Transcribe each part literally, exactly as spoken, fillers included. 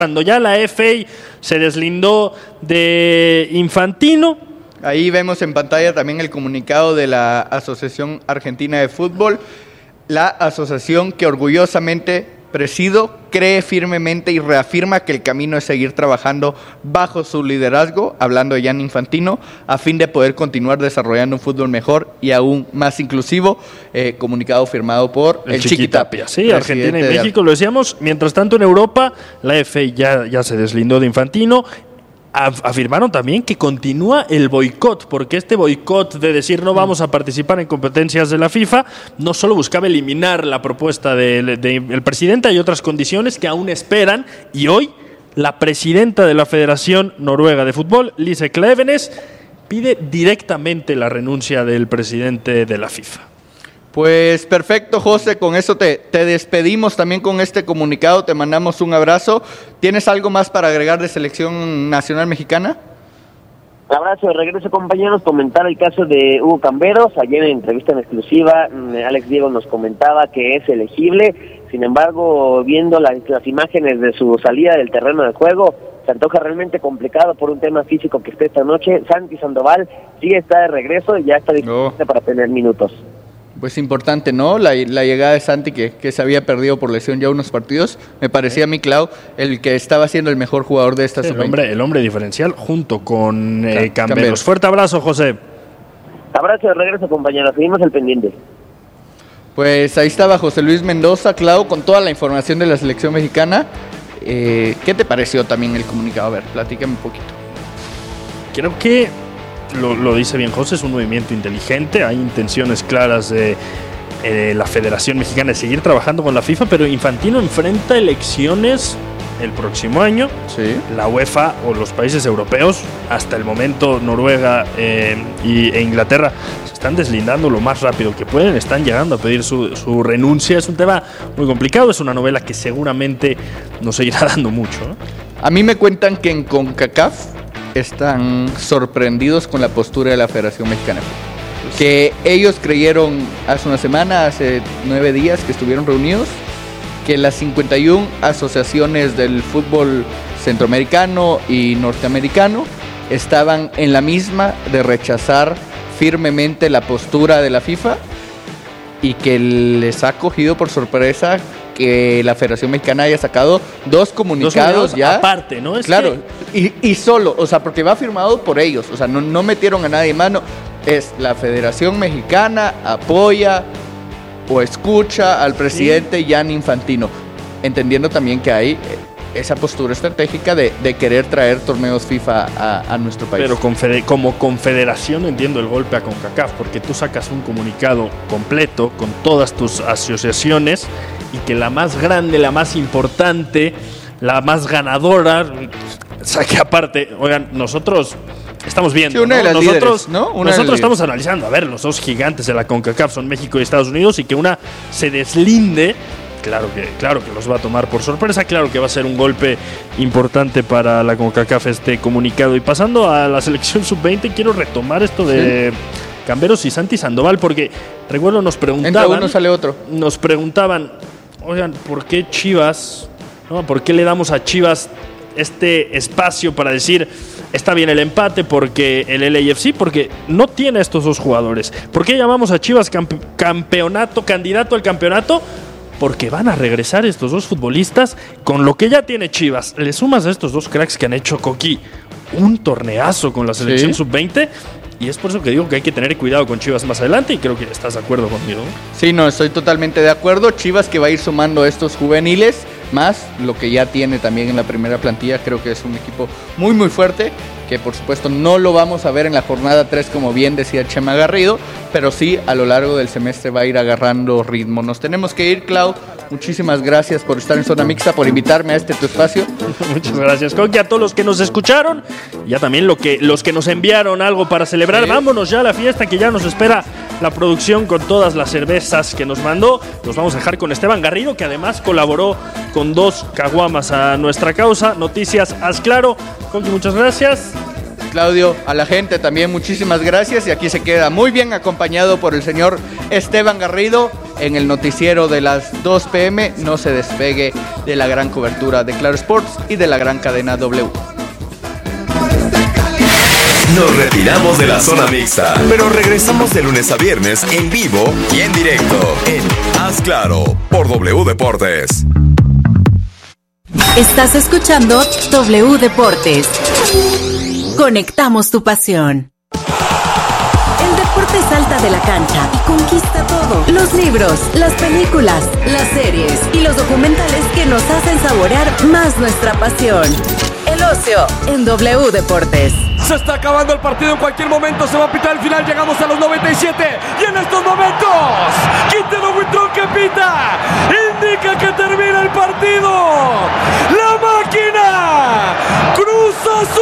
Cuando ya la F A se deslindó de Infantino. Ahí vemos en pantalla también el comunicado de la Asociación Argentina de Fútbol, la asociación que orgullosamente presido, cree firmemente y reafirma que el camino es seguir trabajando bajo su liderazgo, hablando de Gianni Infantino, a fin de poder continuar desarrollando un fútbol mejor y aún más inclusivo, eh, comunicado firmado por el, el Chiqui Tapia. Sí, Argentina y México, lo decíamos. Mientras tanto, en Europa, la F A ya, ya se deslindó de Infantino. Afirmaron también que continúa el boicot, porque este boicot de decir no vamos a participar en competencias de la FIFA no solo buscaba eliminar la propuesta del de, de presidente, hay otras condiciones que aún esperan, y hoy la presidenta de la Federación Noruega de Fútbol, Lise Klevenes, pide directamente la renuncia del presidente de la FIFA. Pues perfecto, José, con eso te, te despedimos también con este comunicado, te mandamos un abrazo. ¿Tienes algo más para agregar de Selección Nacional Mexicana? Un abrazo de regreso, compañeros. Comentar el caso de Hugo Camberos. Ayer en entrevista en exclusiva, Alex Diego nos comentaba que es elegible. Sin embargo, viendo las, las imágenes de su salida del terreno de juego, se antoja realmente complicado por un tema físico que esté esta noche. Santi Sandoval sí está de regreso y ya está disponible oh. para tener minutos. Pues importante, ¿no? La, la llegada de Santi, que, que se había perdido por lesión ya unos partidos. Me parecía a mí, Clau, el que estaba siendo el mejor jugador de esta sí, sub veinte. El hombre, el hombre diferencial junto con eh, Camberos. Camberos. Fuerte abrazo, José. Abrazo de regreso, compañeros. Seguimos al pendiente. Pues ahí estaba José Luis Mendoza, Clau, con toda la información de la selección mexicana. Eh, ¿Qué te pareció también el comunicado? A ver, platícame un poquito. Creo que Lo, lo dice bien José, es un movimiento inteligente, hay intenciones claras de eh, la Federación Mexicana de seguir trabajando con la FIFA, pero Infantino enfrenta elecciones el próximo año. Sí. La UEFA o los países europeos, hasta el momento Noruega eh, y, e Inglaterra, se están deslindando lo más rápido que pueden, están llegando a pedir su, su renuncia. Es un tema muy complicado, es una novela que seguramente nos seguirá dando mucho, ¿no? A mí me cuentan que en CONCACAF están sorprendidos con la postura de la Federación Mexicana. Que ellos creyeron hace una semana, hace nueve días que estuvieron reunidos, que las cincuenta y una asociaciones del fútbol centroamericano y norteamericano estaban en la misma de rechazar firmemente la postura de la FIFA y que les ha cogido por sorpresa que la Federación Mexicana haya sacado dos comunicados, dos ya aparte, ¿no? Es claro, que... y, y solo, o sea, porque va firmado por ellos, o sea, no, no metieron a nadie más, no, es la Federación Mexicana apoya o escucha al presidente sí. Gianni Infantino, entendiendo también que hay esa postura estratégica de, de querer traer torneos FIFA a, a nuestro país. Pero confeder- como confederación entiendo el golpe a CONCACAF, porque tú sacas un comunicado completo con todas tus asociaciones y que la más grande, la más importante, la más ganadora, saque aparte, oigan, nosotros estamos viendo, sí, una ¿no? de las nosotros, líderes, ¿no? Una nosotros estamos analizando, a ver, los dos gigantes de la CONCACAF son México y Estados Unidos, y que una se deslinde, claro que, claro que los va a tomar por sorpresa, claro que va a ser un golpe importante para la CONCACAF este comunicado. Y pasando a la selección sub veinte, quiero retomar esto de... Sí. Camberos y Santi Sandoval, porque recuerdo nos preguntaban, entre uno sale otro. Nos preguntaban, oigan, ¿por qué Chivas, no? ¿Por qué le damos a Chivas este espacio para decir está bien el empate porque el L A F C, porque no tiene a estos dos jugadores? ¿Por qué llamamos a Chivas campe- campeonato, candidato al campeonato? Porque van a regresar estos dos futbolistas con lo que ya tiene Chivas. Le sumas a estos dos cracks que han hecho, Coqui, un torneazo con la selección ¿Sí? sub veinte. Y es por eso que digo que hay que tener cuidado con Chivas más adelante, y creo que estás de acuerdo conmigo, ¿no? Sí, no, estoy totalmente de acuerdo. Chivas que va a ir sumando estos juveniles, más lo que ya tiene también en la primera plantilla. Creo que es un equipo muy, muy fuerte, que por supuesto no lo vamos a ver en la jornada tres, como bien decía Chema Garrido, pero sí a lo largo del semestre va a ir agarrando ritmo. Nos tenemos que ir, Clau. Muchísimas gracias por estar en Zona Mixta, por invitarme a este tu espacio. Muchas gracias, Coqui, a todos los que nos escucharon, ya también lo que, los que nos enviaron algo para celebrar. Sí. Vámonos ya a la fiesta, que ya nos espera la producción con todas las cervezas que nos mandó. Los vamos a dejar con Esteban Garrido, que además colaboró con dos caguamas a nuestra causa. Noticias Haz Claro. Coqui, muchas gracias. Claudio, a la gente también muchísimas gracias, y aquí se queda muy bien acompañado por el señor Esteban Garrido en el noticiero de las dos pe eme. No se despegue de la gran cobertura de Claro Sports y de la gran cadena W. Nos retiramos de la zona mixta, pero regresamos de lunes a viernes en vivo y en directo en Haz Claro por W Deportes. Estás escuchando W Deportes. Conectamos tu pasión. El deporte salta de la cancha y conquista todo. Los libros, las películas, las series y los documentales que nos hacen saborear más nuestra pasión. El ocio en W Deportes. Se está acabando el partido, en cualquier momento se va a pitar el final, llegamos a los noventa y siete y en estos momentos Quintero Huitrón que pita indica que termina el partido. La máquina Cruz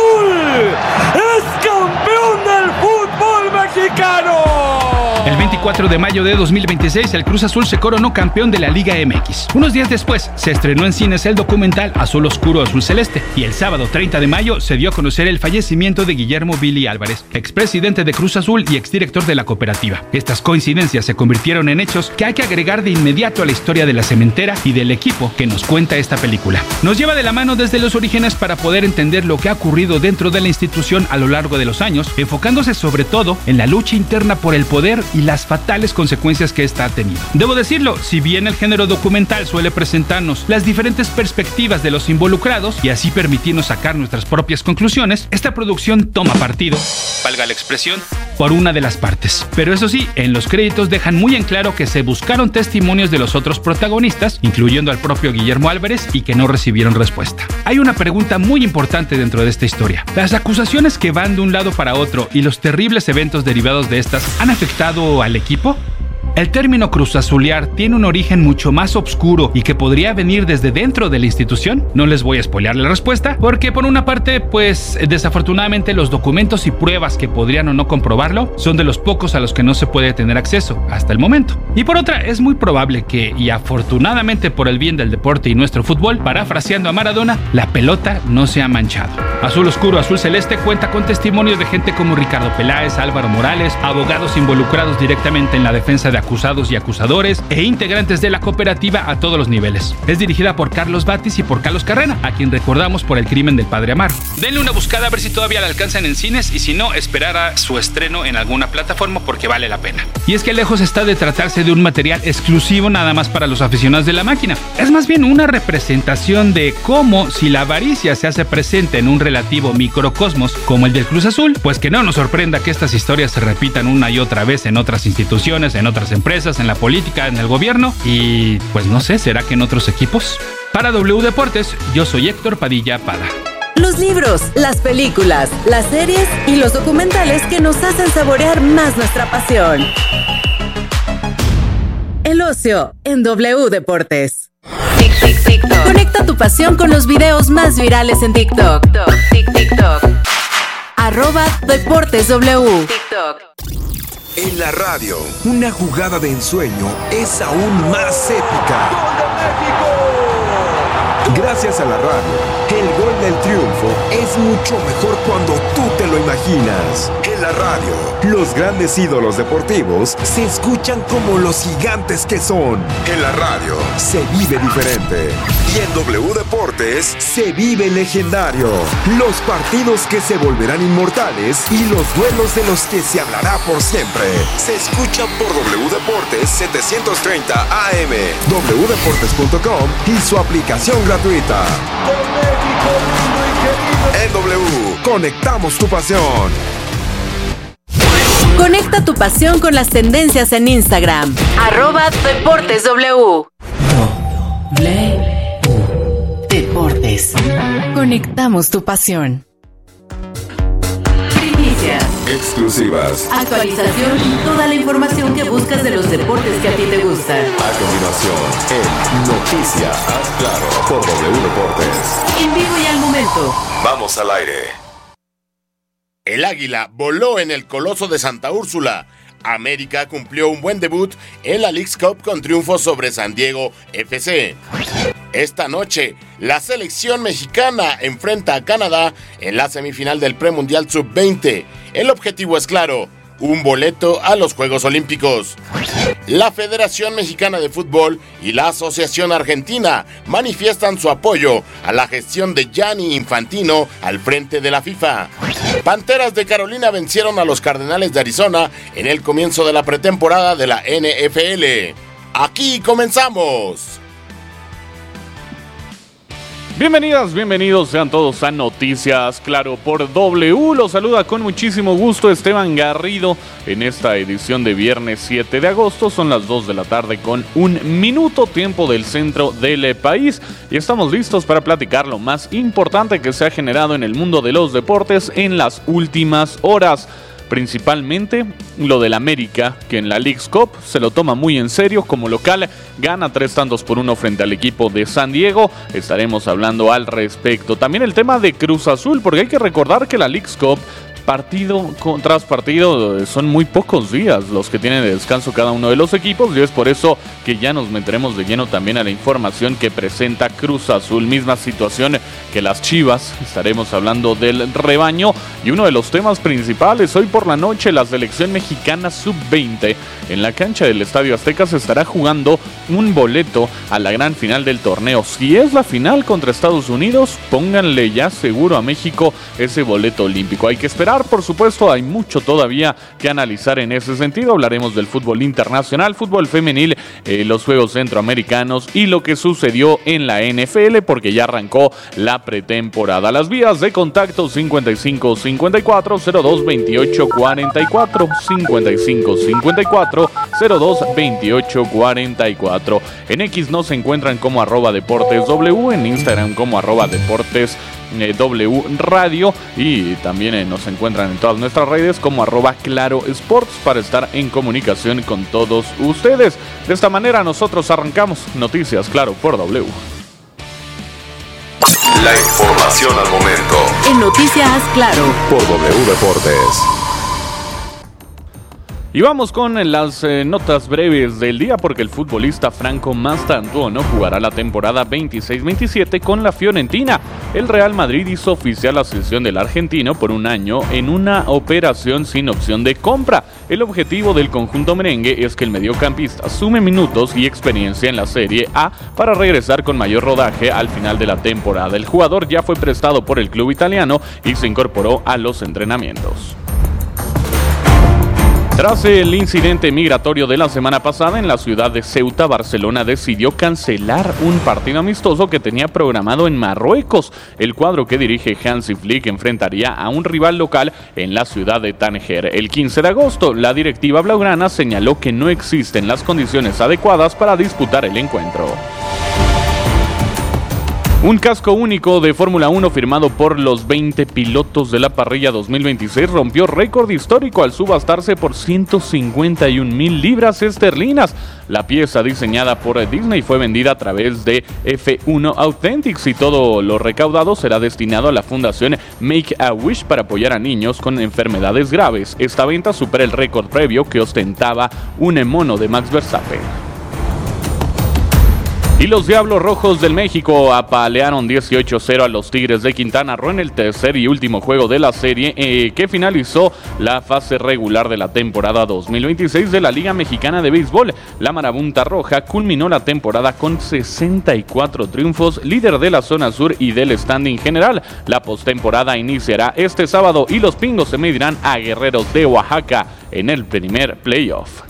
Azul es campeón del fútbol mexicano. El veinticuatro de mayo de dos mil veintiséis, el Cruz Azul se coronó campeón de la Liga eme equis. Unos días después, se estrenó en cines el documental Azul Oscuro, Azul Celeste. Y el sábado treinta de mayo se dio a conocer el fallecimiento de Guillermo Billy Álvarez, expresidente de Cruz Azul y exdirector de la cooperativa. Estas coincidencias se convirtieron en hechos que hay que agregar de inmediato a la historia de la cementera y del equipo que nos cuenta esta película. Nos lleva de la mano desde los orígenes para poder entender lo que ha ocurrido dentro de la institución a lo largo de los años, enfocándose sobre todo en la lucha interna por el poder y las fatales consecuencias que esta ha tenido. Debo decirlo, si bien el género documental suele presentarnos las diferentes perspectivas de los involucrados y así permitirnos sacar nuestras propias conclusiones, esta producción toma partido, valga la expresión, por una de las partes. Pero eso sí, en los créditos dejan muy en claro que se buscaron testimonios de los otros protagonistas, incluyendo al propio Guillermo Álvarez, y que no recibieron respuesta. Hay una pregunta muy importante dentro de esta historia. ¿Las acusaciones que van de un lado para otro y los terribles eventos derivados de estas han afectado al equipo? El término cruzazulear tiene un origen mucho más oscuro y que podría venir desde dentro de la institución. No les voy a spoilear la respuesta, porque por una parte, pues desafortunadamente los documentos y pruebas que podrían o no comprobarlo son de los pocos a los que no se puede tener acceso hasta el momento. Y por otra, es muy probable que, y afortunadamente por el bien del deporte y nuestro fútbol, parafraseando a Maradona, la pelota no se ha manchado. Azul Oscuro, Azul Celeste cuenta con testimonios de gente como Ricardo Peláez, Álvaro Morales, abogados involucrados directamente en la defensa de acusados y acusadores e integrantes de la cooperativa a todos los niveles. Es dirigida por Carlos Batis y por Carlos Carrera, a quien recordamos por el crimen del padre Amaro. Denle una buscada a ver si todavía la alcanzan en cines y si no, esperar a su estreno en alguna plataforma porque vale la pena. Y es que lejos está de tratarse de un material exclusivo nada más para los aficionados de la máquina. Es más bien una representación de cómo, si la avaricia se hace presente en un relativo microcosmos como el del Cruz Azul, pues que no nos sorprenda que estas historias se repitan una y otra vez en otras instituciones, en otras empresas, en la política, en el gobierno y pues no sé, ¿será que en otros equipos? Para W Deportes, yo soy Héctor Padilla Pada. Los libros, las películas, las series y los documentales que nos hacen saborear más nuestra pasión. El ocio en W Deportes. Tic, tic, TikTok. Conecta tu pasión con los videos más virales en TikTok. Tic, TikTok. Arroba Deportes W. TikTok. En la radio, una jugada de ensueño es aún más épica. ¡Gol de México! Gracias a la radio, el gol del triunfo es mucho mejor cuando tú te lo imaginas. En la radio, los grandes ídolos deportivos se escuchan como los gigantes que son. En la radio, se vive diferente. Y en W Deportes, se vive legendario. Los partidos que se volverán inmortales y los duelos de los que se hablará por siempre. Se escuchan por W Deportes setecientos treinta A M, w deportes punto com y su aplicación gratuita. ¡Con México lindo y querido! En W, conectamos tu pasión. Conecta tu pasión con las tendencias en Instagram. Arroba Deportes W. W Deportes. Conectamos tu pasión. Primicias. Exclusivas. Actualización y toda la información que buscas de los deportes que a ti te gustan. A continuación, en Noticias Haz Claro por W Deportes. En vivo y al momento. Vamos al aire. El Águila voló en el Coloso de Santa Úrsula. América cumplió un buen debut en la Leagues Cup con triunfo sobre San Diego F C. Esta noche, la selección mexicana enfrenta a Canadá en la semifinal del Premundial sub veinte. El objetivo es claro, un boleto a los Juegos Olímpicos. La Federación Mexicana de Fútbol y la Asociación Argentina manifiestan su apoyo a la gestión de Gianni Infantino al frente de la FIFA. Panteras de Carolina vencieron a los Cardenales de Arizona en el comienzo de la pretemporada de la N F L. Aquí comenzamos. Bienvenidas, bienvenidos sean todos a Noticias Claro por W. Los saluda con muchísimo gusto Esteban Garrido en esta edición de viernes siete de agosto. Son las dos de la tarde con un minuto, tiempo del centro del país. Y estamos listos para platicar lo más importante que se ha generado en el mundo de los deportes en las últimas horas. Principalmente lo del América, que en la Leagues Cup se lo toma muy en serio. Como local gana tres tantos por uno frente al equipo de San Diego. Estaremos hablando al respecto. También el tema de Cruz Azul, porque hay que recordar que la Leagues Cup, partido tras partido, son muy pocos días los que tienen de descanso cada uno de los equipos, y es por eso que ya nos meteremos de lleno también a la información que presenta Cruz Azul. Misma situación que las Chivas, estaremos hablando del rebaño, y uno de los temas principales, hoy por la noche la selección mexicana sub veinte en la cancha del Estadio Azteca se estará jugando un boleto a la gran final del torneo. Si es la final contra Estados Unidos, pónganle ya seguro a México ese boleto olímpico. Hay que esperar, por supuesto, hay mucho todavía que analizar en ese sentido. Hablaremos del fútbol internacional, fútbol femenil, eh, los Juegos Centroamericanos y lo que sucedió en la N F L, porque ya arrancó la pretemporada. Las vías de contacto cincuenta y cinco cincuenta y cuatro cero dos veintiocho cuarenta y cuatro, cincuenta y cinco cincuenta y cuatro cero dos veintiocho cuarenta y cuatro. En X nos encuentran como arroba deportes W, en Instagram como arroba deportes eh, W Radio, y también eh, nos encuentran en todas nuestras redes como arroba Claro Sports para estar en comunicación con todos ustedes. De esta manera nosotros arrancamos Noticias Claro por W. La información al momento En Noticias Claro por W Deportes. Y vamos con las eh, notas breves del día, porque el futbolista Franco Mastantuono jugará la temporada veintiséis veintisiete con la Fiorentina. El Real Madrid hizo oficial la cesión del argentino por un año en una operación sin opción de compra. El objetivo del conjunto merengue es que el mediocampista sume minutos y experiencia en la Serie A para regresar con mayor rodaje al final de la temporada. El jugador ya fue prestado por el club italiano y se incorporó a los entrenamientos. Tras el incidente migratorio de la semana pasada en la ciudad de Ceuta, Barcelona decidió cancelar un partido amistoso que tenía programado en Marruecos. El cuadro que dirige Hansi Flick enfrentaría a un rival local en la ciudad de Tánger. El quince de agosto, la directiva blaugrana señaló que no existen las condiciones adecuadas para disputar el encuentro. Un casco único de Fórmula uno firmado por los veinte pilotos de la parrilla dos mil veintiséis rompió récord histórico al subastarse por ciento cincuenta y un mil libras esterlinas. La pieza, diseñada por Disney, fue vendida a través de F uno Authentics, y todo lo recaudado será destinado a la fundación Make a Wish para apoyar a niños con enfermedades graves. Esta venta supera el récord previo que ostentaba un mono de Max Verstappen. Y los Diablos Rojos del México apalearon dieciocho cero a los Tigres de Quintana Roo en el tercer y último juego de la serie eh, que finalizó la fase regular de la temporada dos mil veintiséis de la Liga Mexicana de Béisbol. La Marabunta Roja culminó la temporada con sesenta y cuatro triunfos, líder de la zona sur y del standing general. La postemporada iniciará este sábado y los Pingos se medirán a Guerreros de Oaxaca en el primer playoff.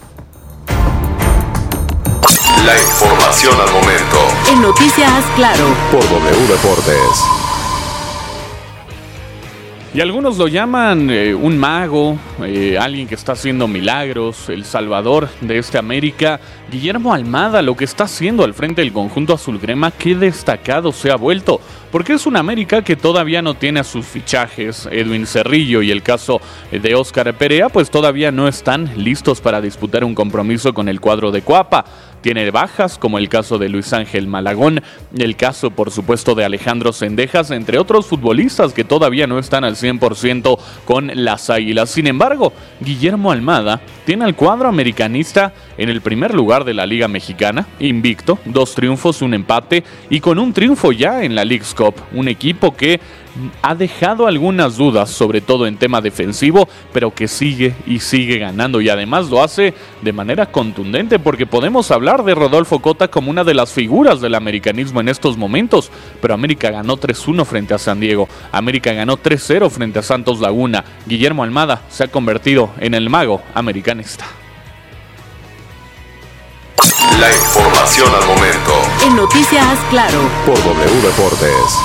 La información al momento En Noticias Claro por W Deportes. Y algunos lo llaman eh, un mago, eh, alguien que está haciendo milagros, el salvador de este América. Guillermo Almada, lo que está haciendo al frente del conjunto azulcrema, qué destacado se ha vuelto, porque es un América que todavía no tiene a sus fichajes. Edwin Cerrillo y el caso de Óscar Perea, pues todavía no están listos para disputar un compromiso con el cuadro de Coapa. Tiene bajas, como el caso de Luis Ángel Malagón, el caso, por supuesto, de Alejandro Cendejas, entre otros futbolistas que todavía no están al cien por ciento con las Águilas. Sin embargo, Guillermo Almada tiene al cuadro americanista en el primer lugar de la Liga Mexicana, invicto, dos triunfos, un empate y con un triunfo ya en la Leagues Cup, un equipo que ha dejado algunas dudas, sobre todo en tema defensivo, pero que sigue y sigue ganando y además lo hace de manera contundente porque podemos hablar de Rodolfo Cota como una de las figuras del americanismo en estos momentos, pero América ganó tres uno frente a San Diego, América ganó tres cero frente a Santos Laguna. Guillermo Almada se ha convertido en el mago americanista. La información al momento En Noticias Claro por W Deportes.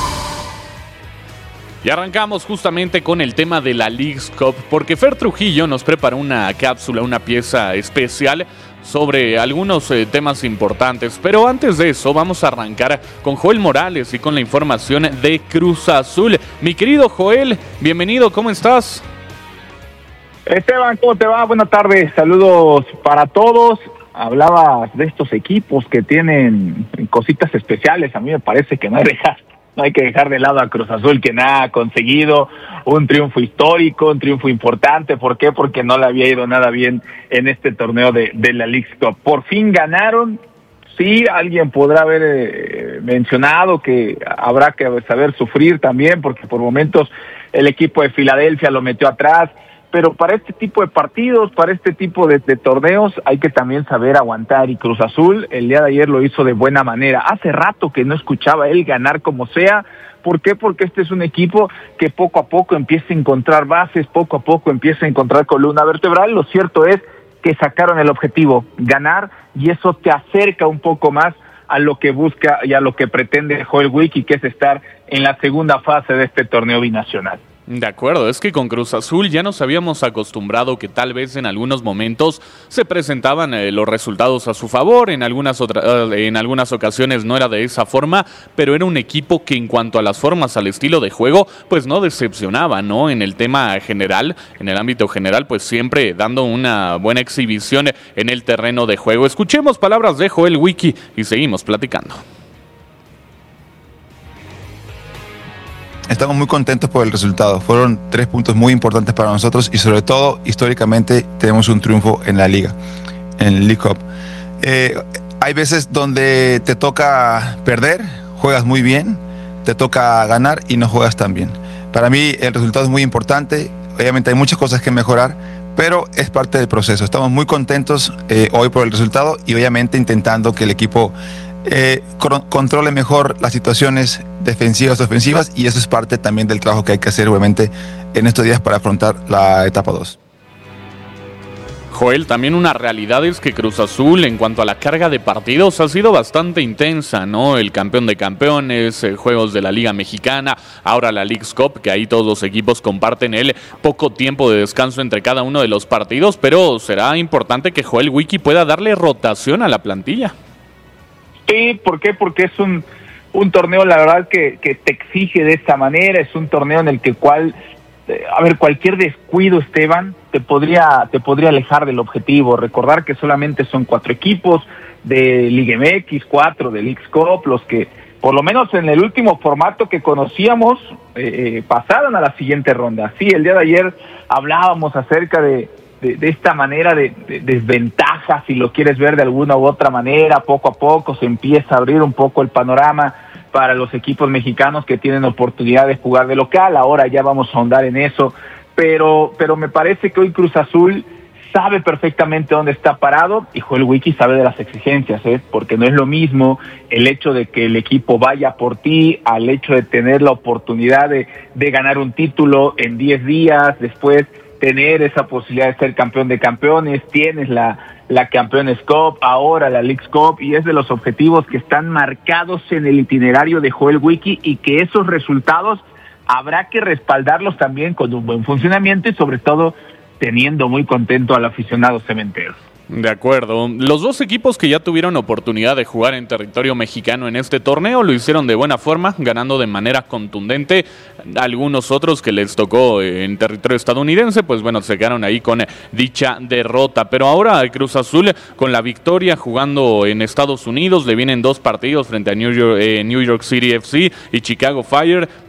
Y arrancamos justamente con el tema de la Leagues Cup, porque Fer Trujillo nos preparó una cápsula, una pieza especial sobre algunos eh, temas importantes. Pero antes de eso, vamos a arrancar con Joel Morales y con la información de Cruz Azul. Mi querido Joel, bienvenido, ¿cómo estás? Esteban, ¿cómo te va? Buenas tardes, saludos para todos. Hablabas de estos equipos que tienen cositas especiales. A mí me parece que no hay que dejar, no hay que dejar de lado a Cruz Azul, quien ha conseguido un triunfo histórico, un triunfo importante. ¿Por qué? Porque no le había ido nada bien en este torneo de, de la Leagues Cup. Por fin ganaron. Sí, alguien podrá haber eh, mencionado que habrá que saber sufrir también, porque por momentos el equipo de Filadelfia lo metió atrás. Pero para este tipo de partidos, para este tipo de, de torneos, hay que también saber aguantar. Y Cruz Azul el día de ayer lo hizo de buena manera. Hace rato que no escuchaba él ganar como sea. ¿Por qué? Porque este es un equipo que poco a poco empieza a encontrar bases, poco a poco empieza a encontrar columna vertebral. Lo cierto es que sacaron el objetivo, ganar, y eso te acerca un poco más a lo que busca y a lo que pretende Joel Wiki, que es estar en la segunda fase de este torneo binacional. De acuerdo, es que con Cruz Azul ya nos habíamos acostumbrado que tal vez en algunos momentos se presentaban eh, los resultados a su favor, en algunas, otra, eh, en algunas ocasiones no era de esa forma, pero era un equipo que en cuanto a las formas, al estilo de juego, pues no decepcionaba, ¿no? En el tema general, en el ámbito general, pues siempre dando una buena exhibición en el terreno de juego. Escuchemos palabras de Joel Wiki y seguimos platicando. Estamos muy contentos por el resultado. Fueron tres puntos muy importantes para nosotros y sobre todo, históricamente, tenemos un triunfo en la Liga, en el League Cup. Eh, hay veces donde te toca perder, juegas muy bien, te toca ganar y no juegas tan bien. Para mí el resultado es muy importante, obviamente hay muchas cosas que mejorar, pero es parte del proceso. Estamos muy contentos eh, hoy por el resultado y obviamente intentando que el equipo Eh, controle mejor las situaciones defensivas, ofensivas, y eso es parte también del trabajo que hay que hacer obviamente en estos días para afrontar la etapa dos. Joel, también una realidad es que Cruz Azul en cuanto a la carga de partidos ha sido bastante intensa, ¿no? El campeón de campeones, eh, juegos de la Liga Mexicana, ahora la Leagues Cup, que ahí todos los equipos comparten el poco tiempo de descanso entre cada uno de los partidos, pero será importante que Joel Wiki pueda darle rotación a la plantilla. Sí, ¿por qué? Porque es un, un torneo, la verdad, que, que te exige de esta manera. Es un torneo en el que cual, eh, a ver, cualquier descuido, Esteban, te podría, te podría alejar del objetivo. Recordar que solamente son cuatro equipos de Liga M X, cuatro de Leagues Cup, los que, por lo menos en el último formato que conocíamos, eh, pasaron a la siguiente ronda. Sí, el día de ayer hablábamos acerca de De, de esta manera de, de desventaja, si lo quieres ver de alguna u otra manera. Poco a poco se empieza a abrir un poco el panorama para los equipos mexicanos que tienen oportunidad de jugar de local. Ahora ya vamos a ahondar en eso, pero, pero me parece que hoy Cruz Azul sabe perfectamente dónde está parado y Joel Wiki sabe de las exigencias, ¿eh? Porque no es lo mismo el hecho de que el equipo vaya por ti al hecho de tener la oportunidad de, de ganar un título en diez días, después tener esa posibilidad de ser campeón de campeones, tienes la, la Campeones Cup, ahora la Leagues Cup, y es de los objetivos que están marcados en el itinerario de Joel Wiki, y que esos resultados habrá que respaldarlos también con un buen funcionamiento y sobre todo teniendo muy contento al aficionado cementero. De acuerdo. Los dos equipos que ya tuvieron oportunidad de jugar en territorio mexicano en este torneo lo hicieron de buena forma, ganando de manera contundente. Algunos otros que les tocó en territorio estadounidense, pues bueno, se quedaron ahí con dicha derrota. Pero ahora el Cruz Azul con la victoria jugando en Estados Unidos, le vienen dos partidos frente a New York, eh, New York City F C y Chicago Fire.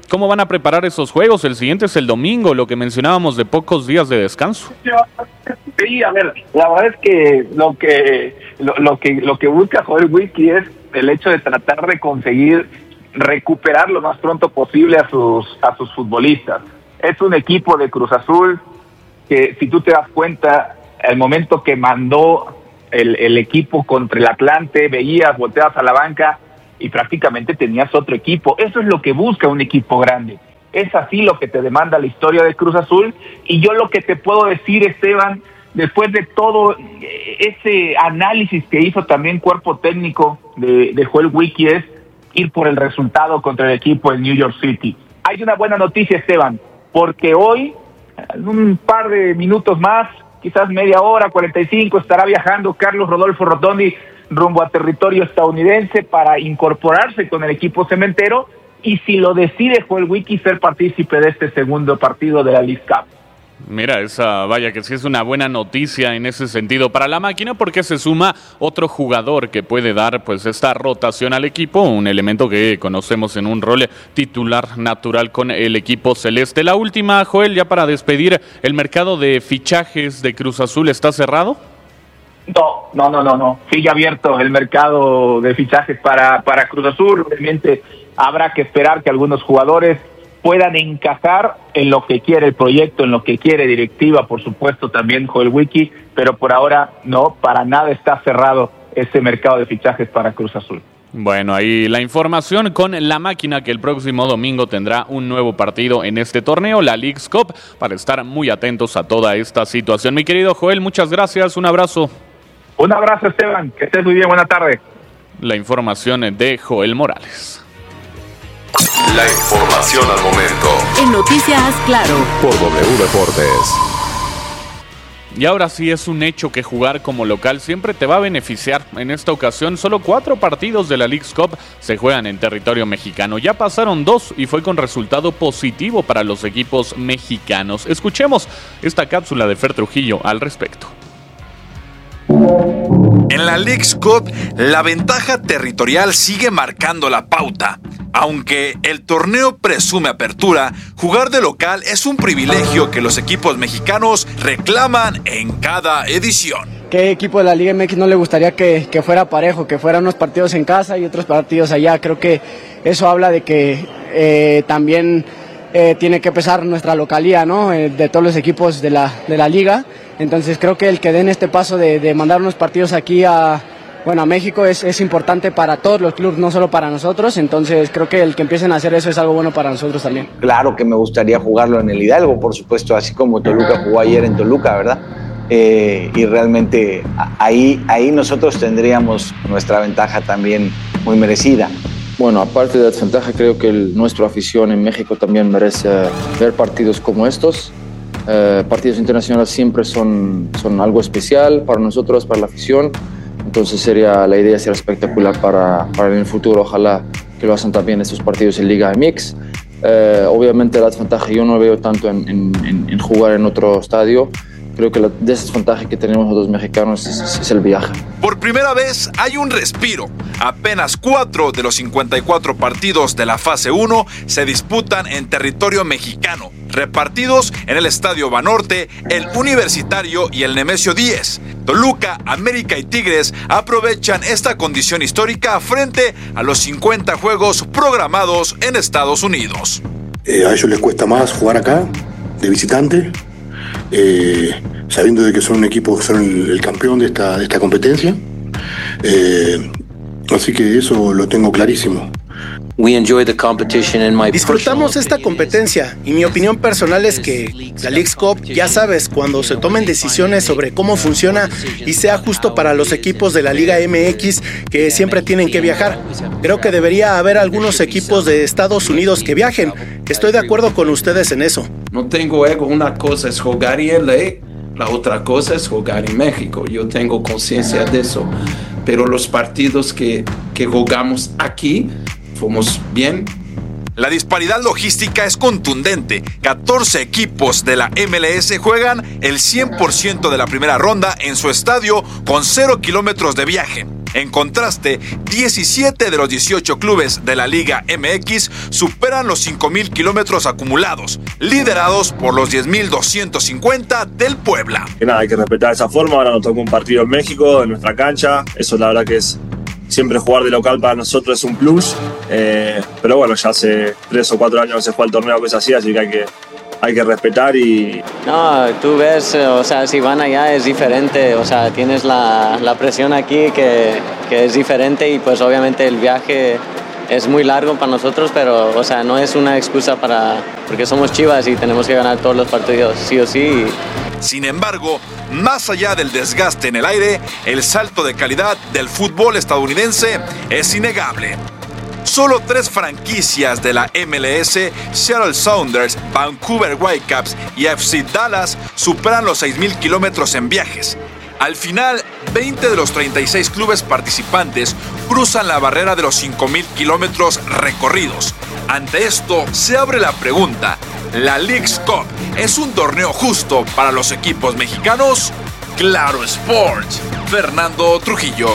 ¿cómo van a preparar esos juegos? El siguiente es el domingo, lo que mencionábamos de pocos días de descanso. Sí, a ver, la verdad es que lo que lo, lo que lo que busca Joel Wiki es el hecho de tratar de conseguir recuperar lo más pronto posible a sus a sus futbolistas. Es un equipo de Cruz Azul que, si tú te das cuenta, al momento que mandó el, el equipo contra el Atlante, veías, volteabas a la banca y prácticamente tenías otro equipo. Eso es lo que busca un equipo grande. Es así lo que te demanda la historia de Cruz Azul. Y yo lo que te puedo decir, Esteban, después de todo ese análisis que hizo también cuerpo técnico de, de Joel Wiki, es ir por el resultado contra el equipo en New York City. Hay una buena noticia, Esteban, porque hoy, en un par de minutos más, quizás media hora, cuarenta y cinco, estará viajando Carlos Rodolfo Rotondi rumbo a territorio estadounidense para incorporarse con el equipo cementero, y si lo decide Joel Wiki, ser partícipe de este segundo partido de la League Cup. Mira, esa vaya que sí es una buena noticia en ese sentido para la máquina, porque se suma otro jugador que puede dar pues esta rotación al equipo, un elemento que conocemos en un rol titular natural con el equipo celeste. La última, Joel, ya para despedir, ¿el mercado de fichajes de Cruz Azul está cerrado? No, no, no, no, no. Sigue abierto el mercado de fichajes para, para Cruz Azul. Obviamente habrá que esperar que algunos jugadores puedan encajar en lo que quiere el proyecto, en lo que quiere directiva, por supuesto también Joel Wiki, pero por ahora no, para nada está cerrado ese mercado de fichajes para Cruz Azul. Bueno, ahí la información con la máquina, que el próximo domingo tendrá un nuevo partido en este torneo, la Leagues Cup, para estar muy atentos a toda esta situación. Mi querido Joel, muchas gracias, un abrazo. Un abrazo, Esteban, que estés muy bien, buena tarde. La información de Joel Morales. La información al momento. En Noticias Claro. Por W Deportes. Y ahora sí es un hecho que jugar como local siempre te va a beneficiar. En esta ocasión, solo cuatro partidos de la Leagues Cup se juegan en territorio mexicano. Ya pasaron dos y fue con resultado positivo para los equipos mexicanos. Escuchemos esta cápsula de Fer Trujillo al respecto. En la Leagues Cup, la ventaja territorial sigue marcando la pauta. Aunque el torneo presume apertura, jugar de local es un privilegio que los equipos mexicanos reclaman en cada edición. ¿Qué equipo de la Liga M X no le gustaría que, que fuera parejo, que fueran unos partidos en casa y otros partidos allá? Creo que eso habla de que eh, también eh, tiene que pesar nuestra localía, ¿no? Eh, de todos los equipos de la, de la liga. Entonces creo que el que den este paso de, de mandar unos partidos aquí a, bueno, a México es, es importante para todos los clubes, no solo para nosotros. Entonces creo que el que empiecen a hacer eso es algo bueno para nosotros también. Claro que me gustaría jugarlo en el Hidalgo, por supuesto, así como Toluca jugó ayer en Toluca, ¿verdad? Eh, y realmente ahí, ahí nosotros tendríamos nuestra ventaja también muy merecida. Bueno, aparte de la desventaja, creo que el, nuestra afición en México también merece ver partidos como estos. Eh, partidos internacionales siempre son, son algo especial para nosotros, para la afición. Entonces sería, la idea sería espectacular para, para el futuro. Ojalá que lo hacen también estos partidos en Liga M X. Eh, obviamente la desventaja yo no lo veo tanto en, en, en jugar en otro estadio. Creo que la desventaja que tenemos los mexicanos es, es, es el viaje. Por primera vez hay un respiro. Apenas cuatro de los cincuenta y cuatro partidos de la fase uno se disputan en territorio mexicano, repartidos en el Estadio Banorte, el Universitario y el Nemesio diez. Toluca, América y Tigres aprovechan esta condición histórica frente a los cincuenta juegos programados en Estados Unidos. Eh, a ellos les cuesta más jugar acá, de visitante. Eh, sabiendo de que son un equipo que son el, el campeón de esta, de esta competencia, eh, así que eso lo tengo clarísimo. Disfrutamos esta competencia y mi opinión personal es que la Leagues Cup, ya sabes, cuando se tomen decisiones sobre cómo funciona y sea justo para los equipos de la Liga M X que siempre tienen que viajar. Creo que debería haber algunos equipos de Estados Unidos que viajen. Estoy de acuerdo con ustedes en eso. No tengo ego, una cosa es jugar en L A, la otra cosa es jugar en México. Yo tengo conciencia de eso, pero los partidos que, que jugamos aquí fuimos bien. La disparidad logística es contundente. catorce equipos de la M L S juegan el cien por ciento de la primera ronda en su estadio con cero kilómetros de viaje. En contraste, diecisiete de los dieciocho clubes de la Liga M X superan los cinco mil kilómetros acumulados, liderados por los diez mil doscientos cincuenta del Puebla. Que nada, hay que respetar esa forma. Ahora nos toca un partido en México, en nuestra cancha. Eso la verdad que es... Siempre jugar de local para nosotros es un plus. Eh, pero bueno, ya hace tres o cuatro años que se juega el torneo que es así, así que hay que... hay que respetar y... No, tú ves, o sea, si van allá es diferente, o sea, tienes la, la presión aquí que, que es diferente y pues obviamente el viaje es muy largo para nosotros, pero, o sea, no es una excusa para... porque somos Chivas y tenemos que ganar todos los partidos, sí o sí. Sin embargo, más allá del desgaste en el aire, el salto de calidad del fútbol estadounidense es innegable. Solo tres franquicias de la M L S, Seattle Sounders, Vancouver Whitecaps y F C Dallas, superan los seis mil kilómetros en viajes. Al final, veinte de los treinta y seis clubes participantes cruzan la barrera de los cinco mil kilómetros recorridos. Ante esto, se abre la pregunta, ¿la Leagues Cup es un torneo justo para los equipos mexicanos? Claro Sports, Fernando Trujillo.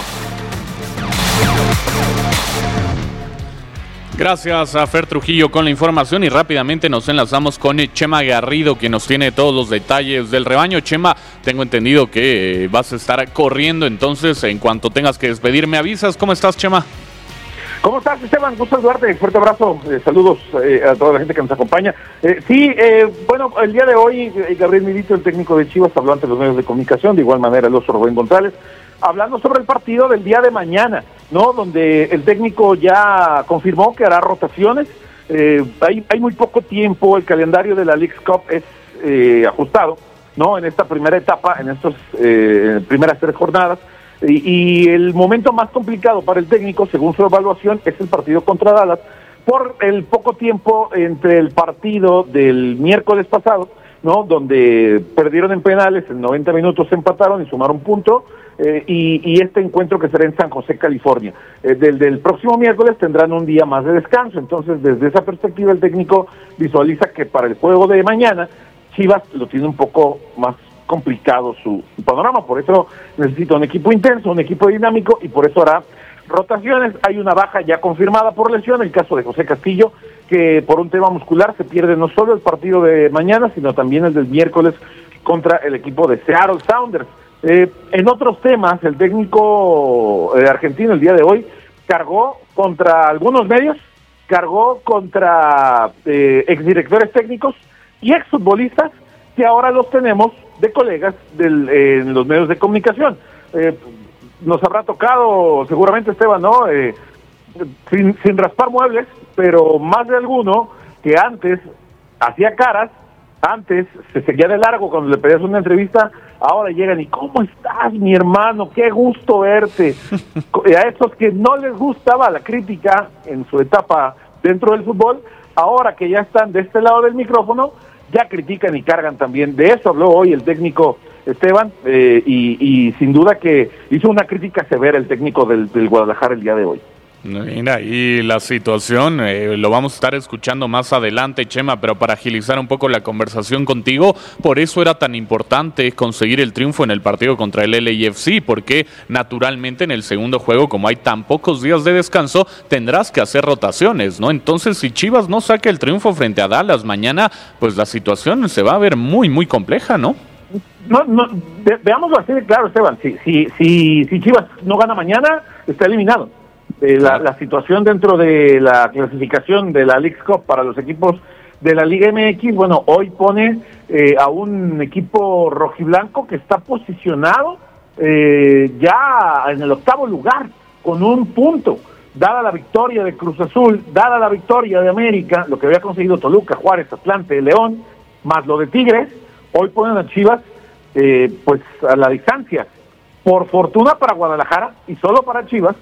Gracias a Fer Trujillo con la información y rápidamente nos enlazamos con Chema Garrido, que nos tiene todos los detalles del rebaño. Chema, tengo entendido que vas a estar corriendo, entonces en cuanto tengas que despedir me avisas. ¿Cómo estás, Chema? ¿Cómo estás, Esteban? Gusto saludarte, fuerte abrazo, eh, saludos eh, a toda la gente que nos acompaña. Eh, sí, eh, bueno, el día de hoy eh, Gabriel Milito, el técnico de Chivas, habló ante los medios de comunicación, de igual manera el oso Rubén González, hablando sobre el partido del día de mañana, ¿no? Donde el técnico ya confirmó que hará rotaciones. Eh, hay, hay muy poco tiempo, el calendario de la Leagues Cup es eh, ajustado, ¿no? En esta primera etapa, en estas eh, primeras tres jornadas. Y, y el momento más complicado para el técnico, según su evaluación, es el partido contra Dallas, por el poco tiempo entre el partido del miércoles pasado, ¿no? Donde perdieron en penales, en noventa minutos se empataron y sumaron punto, eh, y, y este encuentro que será en San José, California. Eh, del, del próximo miércoles tendrán un día más de descanso, entonces desde esa perspectiva el técnico visualiza que para el juego de mañana Chivas lo tiene un poco más complicado su, su panorama, por eso necesita un equipo intenso, un equipo dinámico, y por eso hará rotaciones. Hay una baja ya confirmada por lesión, el caso de José Castillo, que por un tema muscular se pierde no solo el partido de mañana, sino también el del miércoles contra el equipo de Seattle Sounders. Eh, en otros temas, el técnico eh, argentino el día de hoy cargó contra algunos medios, cargó contra eh, exdirectores técnicos y exfutbolistas que ahora los tenemos de colegas del, eh, en los medios de comunicación. Eh, nos habrá tocado seguramente, Esteban, ¿no? Eh, sin, sin raspar muebles, pero más de alguno que antes hacía caras, antes se seguía de largo cuando le pedías una entrevista, ahora llegan y ¿cómo estás, mi hermano? Qué gusto verte. A estos que no les gustaba la crítica en su etapa dentro del fútbol, ahora que ya están de este lado del micrófono, ya critican y cargan también. De eso habló hoy el técnico Esteban, eh, y, y sin duda que hizo una crítica severa el técnico del, del Guadalajara el día de hoy. Mira, y la situación eh, lo vamos a estar escuchando más adelante, Chema, pero para agilizar un poco la conversación contigo, por eso era tan importante conseguir el triunfo en el partido contra el L A F C, porque naturalmente en el segundo juego, como hay tan pocos días de descanso, tendrás que hacer rotaciones, ¿no? Entonces, si Chivas no saca el triunfo frente a Dallas mañana, pues la situación se va a ver muy, muy compleja, ¿no? No, no, ve, veámoslo así de claro, Esteban, si, si, si, si Chivas no gana mañana, está eliminado. Eh, la, la situación dentro de la clasificación de la Leagues Cup para los equipos de la Liga M X, bueno, hoy pone eh, a un equipo rojiblanco que está posicionado eh, ya en el octavo lugar, con un punto, dada la victoria de Cruz Azul, dada la victoria de América, lo que había conseguido Toluca, Juárez, Atlante, León, más lo de Tigres, hoy ponen a Chivas eh, pues a la distancia. Por fortuna para Guadalajara y solo para Chivas,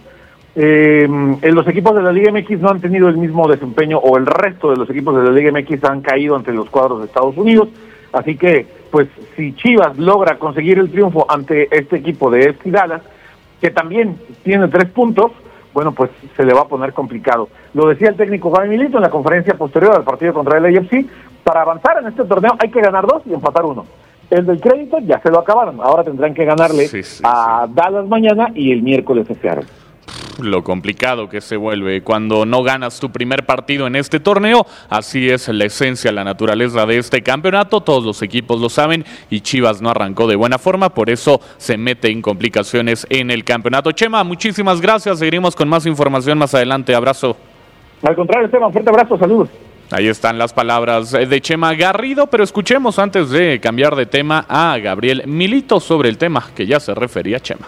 Eh, en los equipos de la Liga M X no han tenido el mismo desempeño, o el resto de los equipos de la Liga M X han caído ante los cuadros de Estados Unidos, así que pues si Chivas logra conseguir el triunfo ante este equipo de F C Dallas, que también tiene tres puntos, bueno, pues se le va a poner complicado. Lo decía el técnico Gabriel Milito en la conferencia posterior al partido contra el L A F C, para avanzar en este torneo hay que ganar dos y empatar uno. El del crédito ya se lo acabaron. Ahora tendrán que ganarle sí, sí, a sí. Dallas mañana y el miércoles a Seattle. Lo complicado que se vuelve cuando no ganas tu primer partido en este torneo. Así es la esencia, la naturaleza de este campeonato. Todos los equipos lo saben y Chivas no arrancó de buena forma. Por eso se mete en complicaciones en el campeonato. Chema, muchísimas gracias. Seguiremos con más información más adelante. Abrazo. Al contrario, Esteban, fuerte abrazo. Saludos. Ahí están las palabras de Chema Garrido, pero escuchemos antes de cambiar de tema a Gabriel Milito sobre el tema que ya se refería Chema.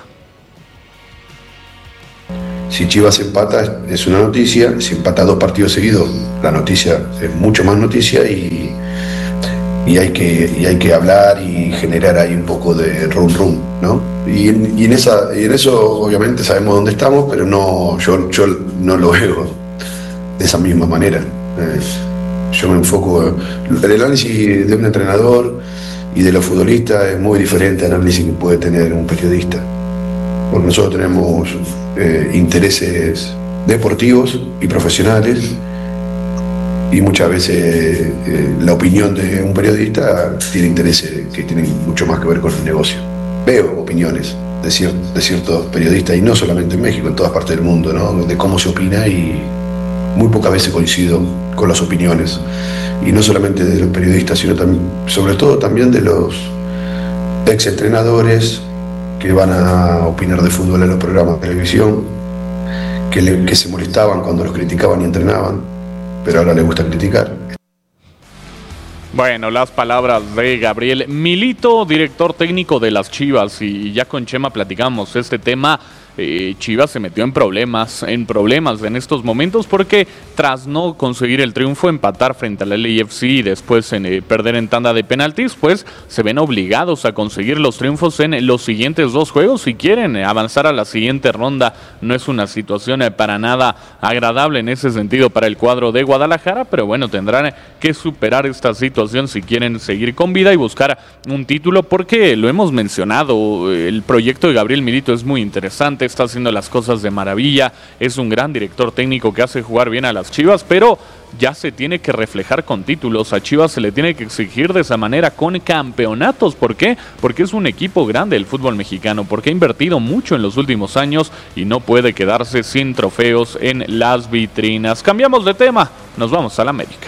Si Chivas empata es una noticia, si empata dos partidos seguidos, la noticia es mucho más noticia y, y, hay, que, y hay que hablar y generar ahí un poco de rum rum, ¿no? Y en, y en, esa, y en eso obviamente sabemos dónde estamos, pero no, yo, yo no lo veo de esa misma manera. Eh, Yo me enfoco, el análisis de un entrenador y de los futbolistas es muy diferente al análisis que puede tener un periodista. Porque nosotros tenemos eh, intereses deportivos y profesionales y muchas veces eh, la opinión de un periodista tiene intereses que tienen mucho más que ver con el negocio. Veo opiniones de, cier- de ciertos periodistas y no solamente en México, en todas partes del mundo, ¿no? De cómo se opina y muy pocas veces coincido con las opiniones, y no solamente de los periodistas, sino también, sobre todo también de los ex entrenadores que van a opinar de fútbol en los programas de televisión, que, le, que se molestaban cuando los criticaban y entrenaban, pero ahora les gusta criticar. Bueno, las palabras de Gabriel Milito, director técnico de las Chivas, y ya con Chema platicamos este tema. Eh, Chivas se metió en problemas, en problemas en estos momentos porque tras no conseguir el triunfo, empatar frente al L A F C y después en, eh, perder en tanda de penaltis, pues se ven obligados a conseguir los triunfos en los siguientes dos juegos si quieren avanzar a la siguiente ronda. No es una situación eh, para nada agradable en ese sentido para el cuadro de Guadalajara, pero bueno, tendrán que superar esta situación si quieren seguir con vida y buscar un título, porque lo hemos mencionado, el proyecto de Gabriel Milito es muy interesante, está haciendo las cosas de maravilla, es un gran director técnico que hace jugar bien a las Chivas, pero ya se tiene que reflejar con títulos. A Chivas se le tiene que exigir de esa manera con campeonatos. ¿Por qué? Porque es un equipo grande el fútbol mexicano, porque ha invertido mucho en los últimos años y no puede quedarse sin trofeos en las vitrinas. Cambiamos de tema, nos vamos a la América.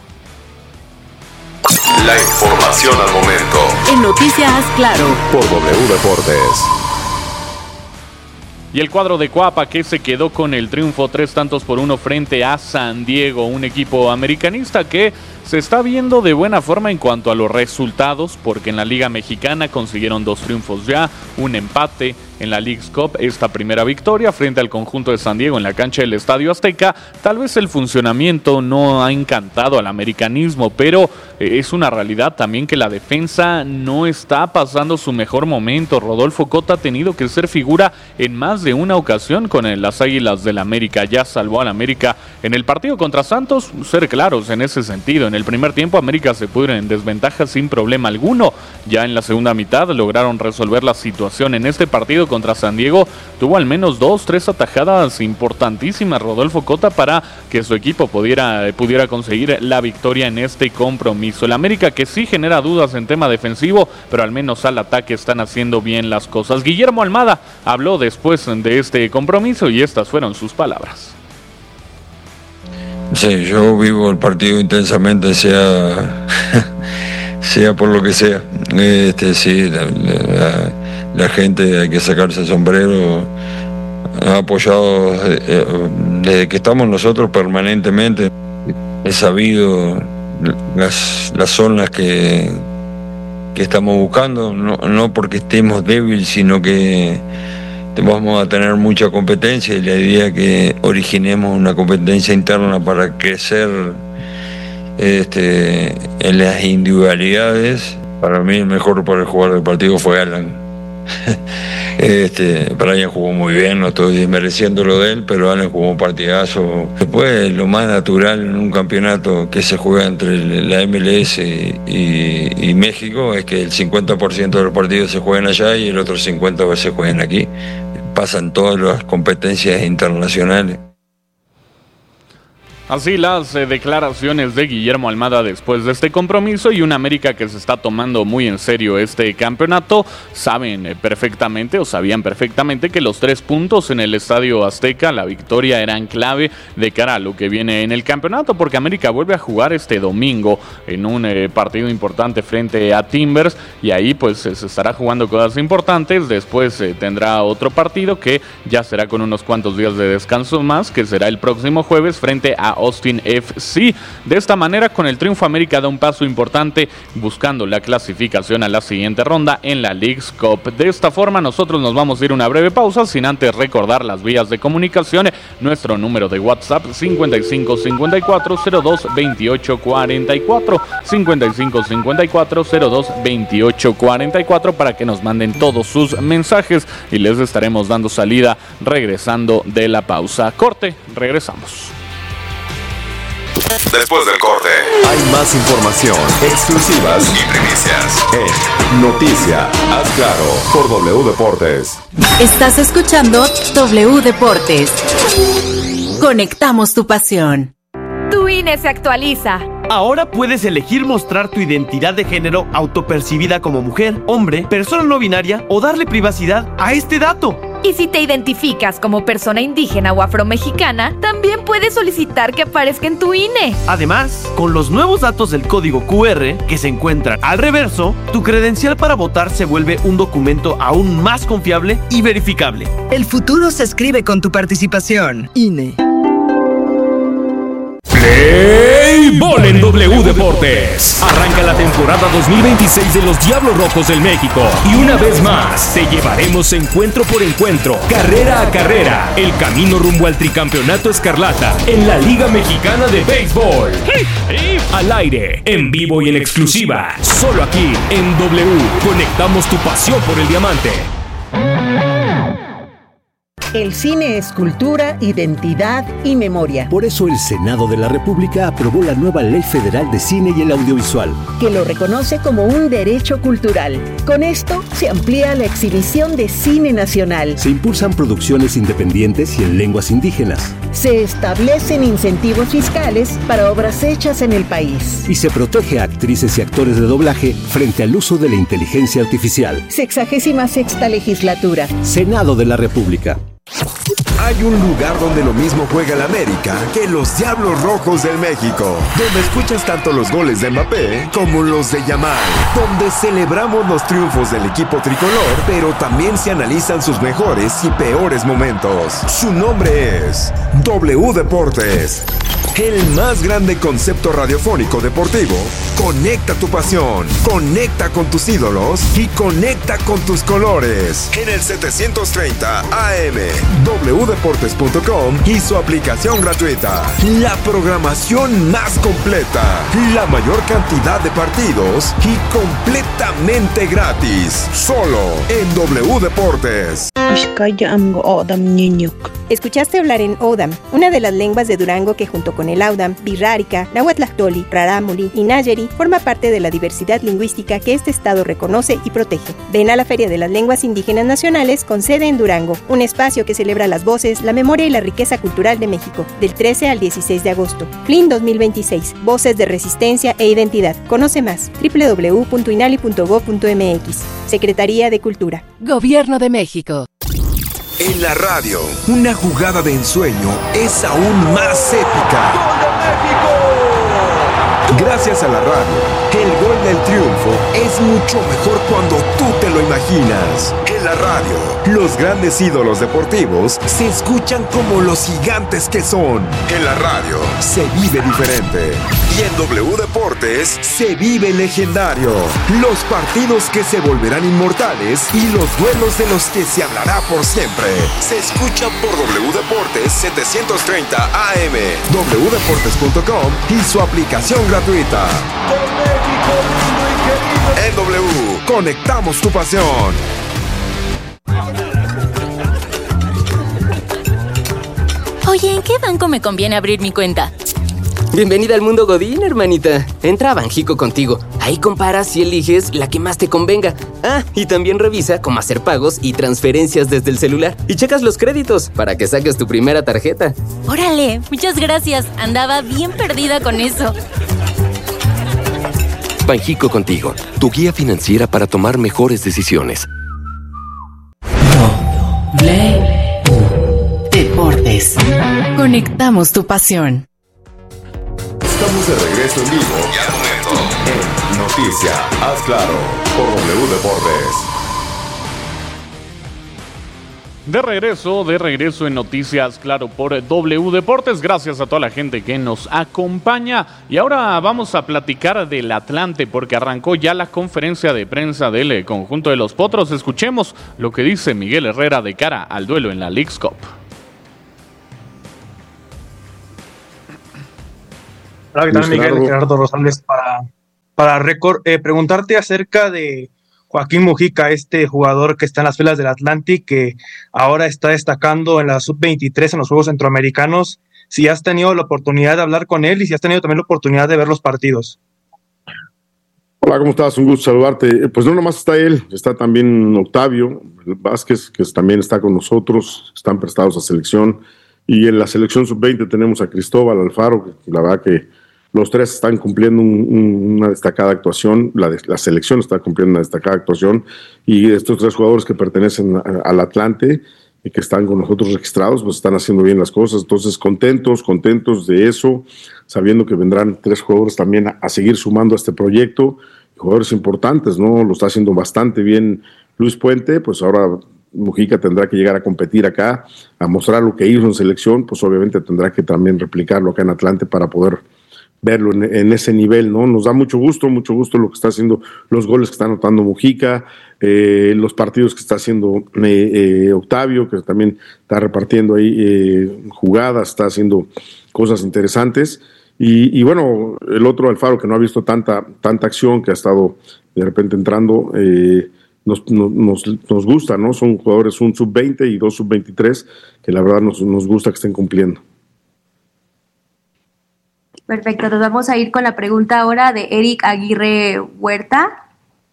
La información al momento. En Noticias Claro. Por W Deportes. Y el cuadro de Cuapa, que se quedó con el triunfo tres tantos por uno frente a San Diego, un equipo americanista que se está viendo de buena forma en cuanto a los resultados, porque en la Liga Mexicana consiguieron dos triunfos ya, un empate en la Leagues Cup, esta primera victoria frente al conjunto de San Diego en la cancha del Estadio Azteca. Tal vez el funcionamiento no ha encantado al americanismo, pero es una realidad también que la defensa no está pasando su mejor momento. Rodolfo Cota ha tenido que ser figura en más de una ocasión con las Águilas del América. Ya salvó al América en el partido contra Santos, ser claros en ese sentido. En el primer tiempo América se puso en desventaja sin problema alguno. Ya en la segunda mitad lograron resolver la situación. En este partido contra San Diego tuvo al menos dos, tres atajadas importantísimas Rodolfo Cota para que su equipo pudiera, pudiera conseguir la victoria en este compromiso. El América que sí genera dudas en tema defensivo, pero al menos al ataque están haciendo bien las cosas. Guillermo Almada habló después de este compromiso y estas fueron sus palabras. Sí, yo vivo el partido intensamente, sea sea por lo que sea. Este, sí, la, la, la gente, hay que sacarse el sombrero, ha apoyado eh, desde que estamos nosotros permanentemente. He sabido las, las zonas que, que estamos buscando, no, no porque estemos débiles, sino que vamos a tener mucha competencia y la idea es que originemos una competencia interna para crecer este, en las individualidades. Para mí el mejor para el jugador del partido fue Alan. Este, Brian jugó muy bien, no estoy desmereciendo lo de él, pero Alan jugó un partidazo. Después, lo más natural en un campeonato que se juega entre la M L S y, y México es que el cincuenta por ciento de los partidos se juegan allá y el otro cincuenta por ciento se juegan aquí. Pasan todas las competencias internacionales. Así las eh, declaraciones de Guillermo Almada después de este compromiso, y un América que se está tomando muy en serio este campeonato. Saben eh, perfectamente o sabían perfectamente que los tres puntos en el Estadio Azteca, la victoria, eran clave de cara a lo que viene en el campeonato, porque América vuelve a jugar este domingo en un eh, partido importante frente a Timbers, y ahí pues eh, se estará jugando cosas importantes. Después eh, tendrá otro partido que ya será con unos cuantos días de descanso más, que será el próximo jueves frente a Austin F C. De esta manera, con el triunfo, América da un paso importante buscando la clasificación a la siguiente ronda en la Leagues Cup. De esta forma, nosotros nos vamos a ir a una breve pausa, sin antes recordar las vías de comunicación. Nuestro número de WhatsApp cincuenta y cinco cincuenta y cuatro cero dos veintiocho cuarenta y cuatro, cincuenta y cinco cincuenta y cuatro cero dos veintiocho cuarenta y cuatro, para que nos manden todos sus mensajes y les estaremos dando salida regresando de la pausa. Corte, regresamos. Después del corte, hay más información, exclusivas y primicias en Noticia Haz Claro por W Deportes. Estás escuchando W Deportes. Conectamos tu pasión. Tu I N E se actualiza. Ahora puedes elegir mostrar tu identidad de género autopercibida como mujer, hombre, persona no binaria o darle privacidad a este dato. Y si te identificas como persona indígena o afromexicana, también puedes solicitar que aparezca en tu I N E. Además, con los nuevos datos del código Q R que se encuentran al reverso, tu credencial para votar se vuelve un documento aún más confiable y verificable. El futuro se escribe con tu participación. I N E. Play Ball en W Deportes. Arranca la temporada dos mil veintiséis de los Diablos Rojos del México. Y una vez más, te llevaremos encuentro por encuentro, carrera a carrera, el camino rumbo al tricampeonato escarlata en la Liga Mexicana de Béisbol. Al aire, en vivo y en exclusiva, solo aquí en W. Conectamos tu pasión por el diamante. El cine es cultura, identidad y memoria. Por eso el Senado de la República aprobó la nueva Ley Federal de Cine y el Audiovisual, que lo reconoce como un derecho cultural. Con esto se amplía la exhibición de cine nacional. Se impulsan producciones independientes y en lenguas indígenas. Se establecen incentivos fiscales para obras hechas en el país. Y se protege a actrices y actores de doblaje frente al uso de la inteligencia artificial. Sexagésima sexta legislatura. Senado de la República. Hay un lugar donde lo mismo juega el América que los Diablos Rojos del México, donde escuchas tanto los goles de Mbappé como los de Yamal, donde celebramos los triunfos del equipo tricolor, pero también se analizan sus mejores y peores momentos. Su nombre es W Deportes. El más grande concepto radiofónico deportivo. Conecta tu pasión, conecta con tus ídolos y conecta con tus colores. En el setecientos treinta A M, w deportes punto com y su aplicación gratuita. La programación más completa, la mayor cantidad de partidos y completamente gratis. Solo en W Deportes. Escuchaste hablar en Odam, una de las lenguas de Durango que junto con el Audam, Birrárica, Nahuatlactoli, Rarámuri y Nayeri forma parte de la diversidad lingüística que este estado reconoce y protege. Ven a la Feria de las Lenguas Indígenas Nacionales con sede en Durango, un espacio que celebra las voces, la memoria y la riqueza cultural de México, del trece al dieciséis de agosto. F L I N dos mil veintiséis, Voces de Resistencia e Identidad. Conoce más, doble u doble u doble u punto inali punto gob punto m x. Secretaría de Cultura. Gobierno de México. En la radio, una jugada de ensueño es aún más épica. Gracias a la radio, el gol del triunfo es mucho mejor cuando tú te lo imaginas. En la radio, los grandes ídolos deportivos se escuchan como los gigantes que son. En la radio, se vive diferente. Y en W Deportes, se vive legendario. Los partidos que se volverán inmortales y los duelos de los que se hablará por siempre. Se escuchan por W Deportes setecientos treinta A M, w deportes punto com y su aplicación gratuita. En W, conectamos tu pasión. Oye, ¿en qué banco me conviene abrir mi cuenta? Bienvenida al mundo Godín, hermanita. Entra a Banjico contigo. Ahí comparas y eliges la que más te convenga. Ah, y también revisa cómo hacer pagos y transferencias desde el celular. Y checas los créditos para que saques tu primera tarjeta. Órale, muchas gracias. Andaba bien perdida con eso. Banjico contigo, tu guía financiera para tomar mejores decisiones. Deportes. Conectamos tu pasión. Estamos de regreso en vivo y al momento en Noticia, haz claro, por W Deportes. De regreso, de regreso en Noticias, claro, por W Deportes. Gracias a toda la gente que nos acompaña. Y ahora vamos a platicar del Atlante, porque arrancó ya la conferencia de prensa del conjunto de los Potros. Escuchemos lo que dice Miguel Herrera de cara al duelo en la Leagues Cup. Hola, ¿qué tal, Miguel? Gerardo Rosales para, para Récord. Eh, preguntarte acerca de Joaquín Mujica, este jugador que está en las filas del Atlantic, que ahora está destacando en la sub veintitrés en los Juegos Centroamericanos. Si has tenido la oportunidad de hablar con él y si has tenido también la oportunidad de ver los partidos. Hola, ¿cómo estás? Un gusto saludarte. Pues no nomás está él, está también Octavio Vázquez, que también está con nosotros, están prestados a selección. Y en la selección sub veinte tenemos a Cristóbal Alfaro, que la verdad que los tres están cumpliendo un, un, una destacada actuación, la, de, la selección está cumpliendo una destacada actuación, y estos tres jugadores que pertenecen a, al Atlante y que están con nosotros registrados, pues están haciendo bien las cosas. Entonces contentos, contentos de eso, sabiendo que vendrán tres jugadores también a, a seguir sumando a este proyecto, jugadores importantes, ¿no? Lo está haciendo bastante bien Luis Puente, pues ahora Mujica tendrá que llegar a competir acá, a mostrar lo que hizo en selección, pues obviamente tendrá que también replicarlo acá en Atlante para poder verlo en, en ese nivel, ¿no? Nos da mucho gusto, mucho gusto lo que está haciendo, los goles que está anotando Mujica, eh, los partidos que está haciendo eh, eh, Octavio, que también está repartiendo ahí eh, jugadas, está haciendo cosas interesantes, y, y bueno, el otro Alfaro que no ha visto tanta, tanta acción, que ha estado de repente entrando, eh, Nos, nos, nos gusta, ¿no? Son jugadores, un sub veinte y dos sub veintitrés, que la verdad nos, nos gusta que estén cumpliendo. Perfecto, nos vamos a ir con la pregunta ahora de Eric Aguirre Huerta.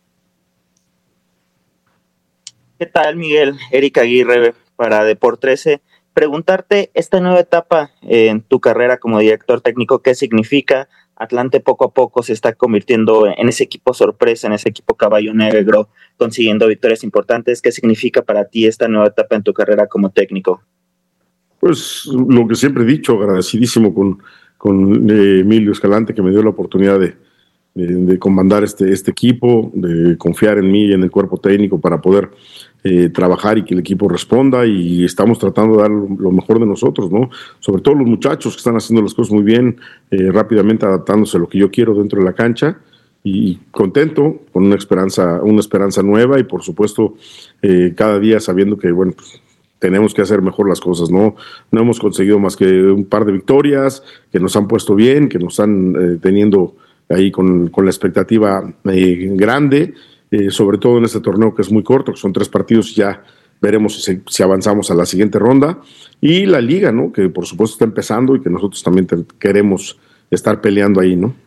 ¿Qué tal, Miguel? Eric Aguirre para Deport trece. Preguntarte, esta nueva etapa en tu carrera como director técnico, ¿qué significa? Atlante poco a poco se está convirtiendo en ese equipo sorpresa, en ese equipo caballo negro, consiguiendo victorias importantes. ¿Qué significa para ti esta nueva etapa en tu carrera como técnico? Pues lo que siempre he dicho, agradecidísimo con, con eh, Emilio Escalante, que me dio la oportunidad de, de, de comandar este, este equipo, de confiar en mí y en el cuerpo técnico para poder eh, trabajar y que el equipo responda, y estamos tratando de dar lo, lo mejor de nosotros, ¿no? Sobre todo los muchachos que están haciendo las cosas muy bien, eh, rápidamente adaptándose a lo que yo quiero dentro de la cancha, y contento, con una esperanza, una esperanza nueva, y por supuesto eh, cada día sabiendo que, bueno, pues, tenemos que hacer mejor las cosas, ¿no? No hemos conseguido más que un par de victorias que nos han puesto bien, que nos están eh, teniendo ahí con, con la expectativa eh, grande, eh, sobre todo en este torneo que es muy corto, que son tres partidos, y ya veremos si, si avanzamos a la siguiente ronda. Y la liga, ¿no? Que por supuesto está empezando y que nosotros también te, queremos estar peleando ahí, ¿no?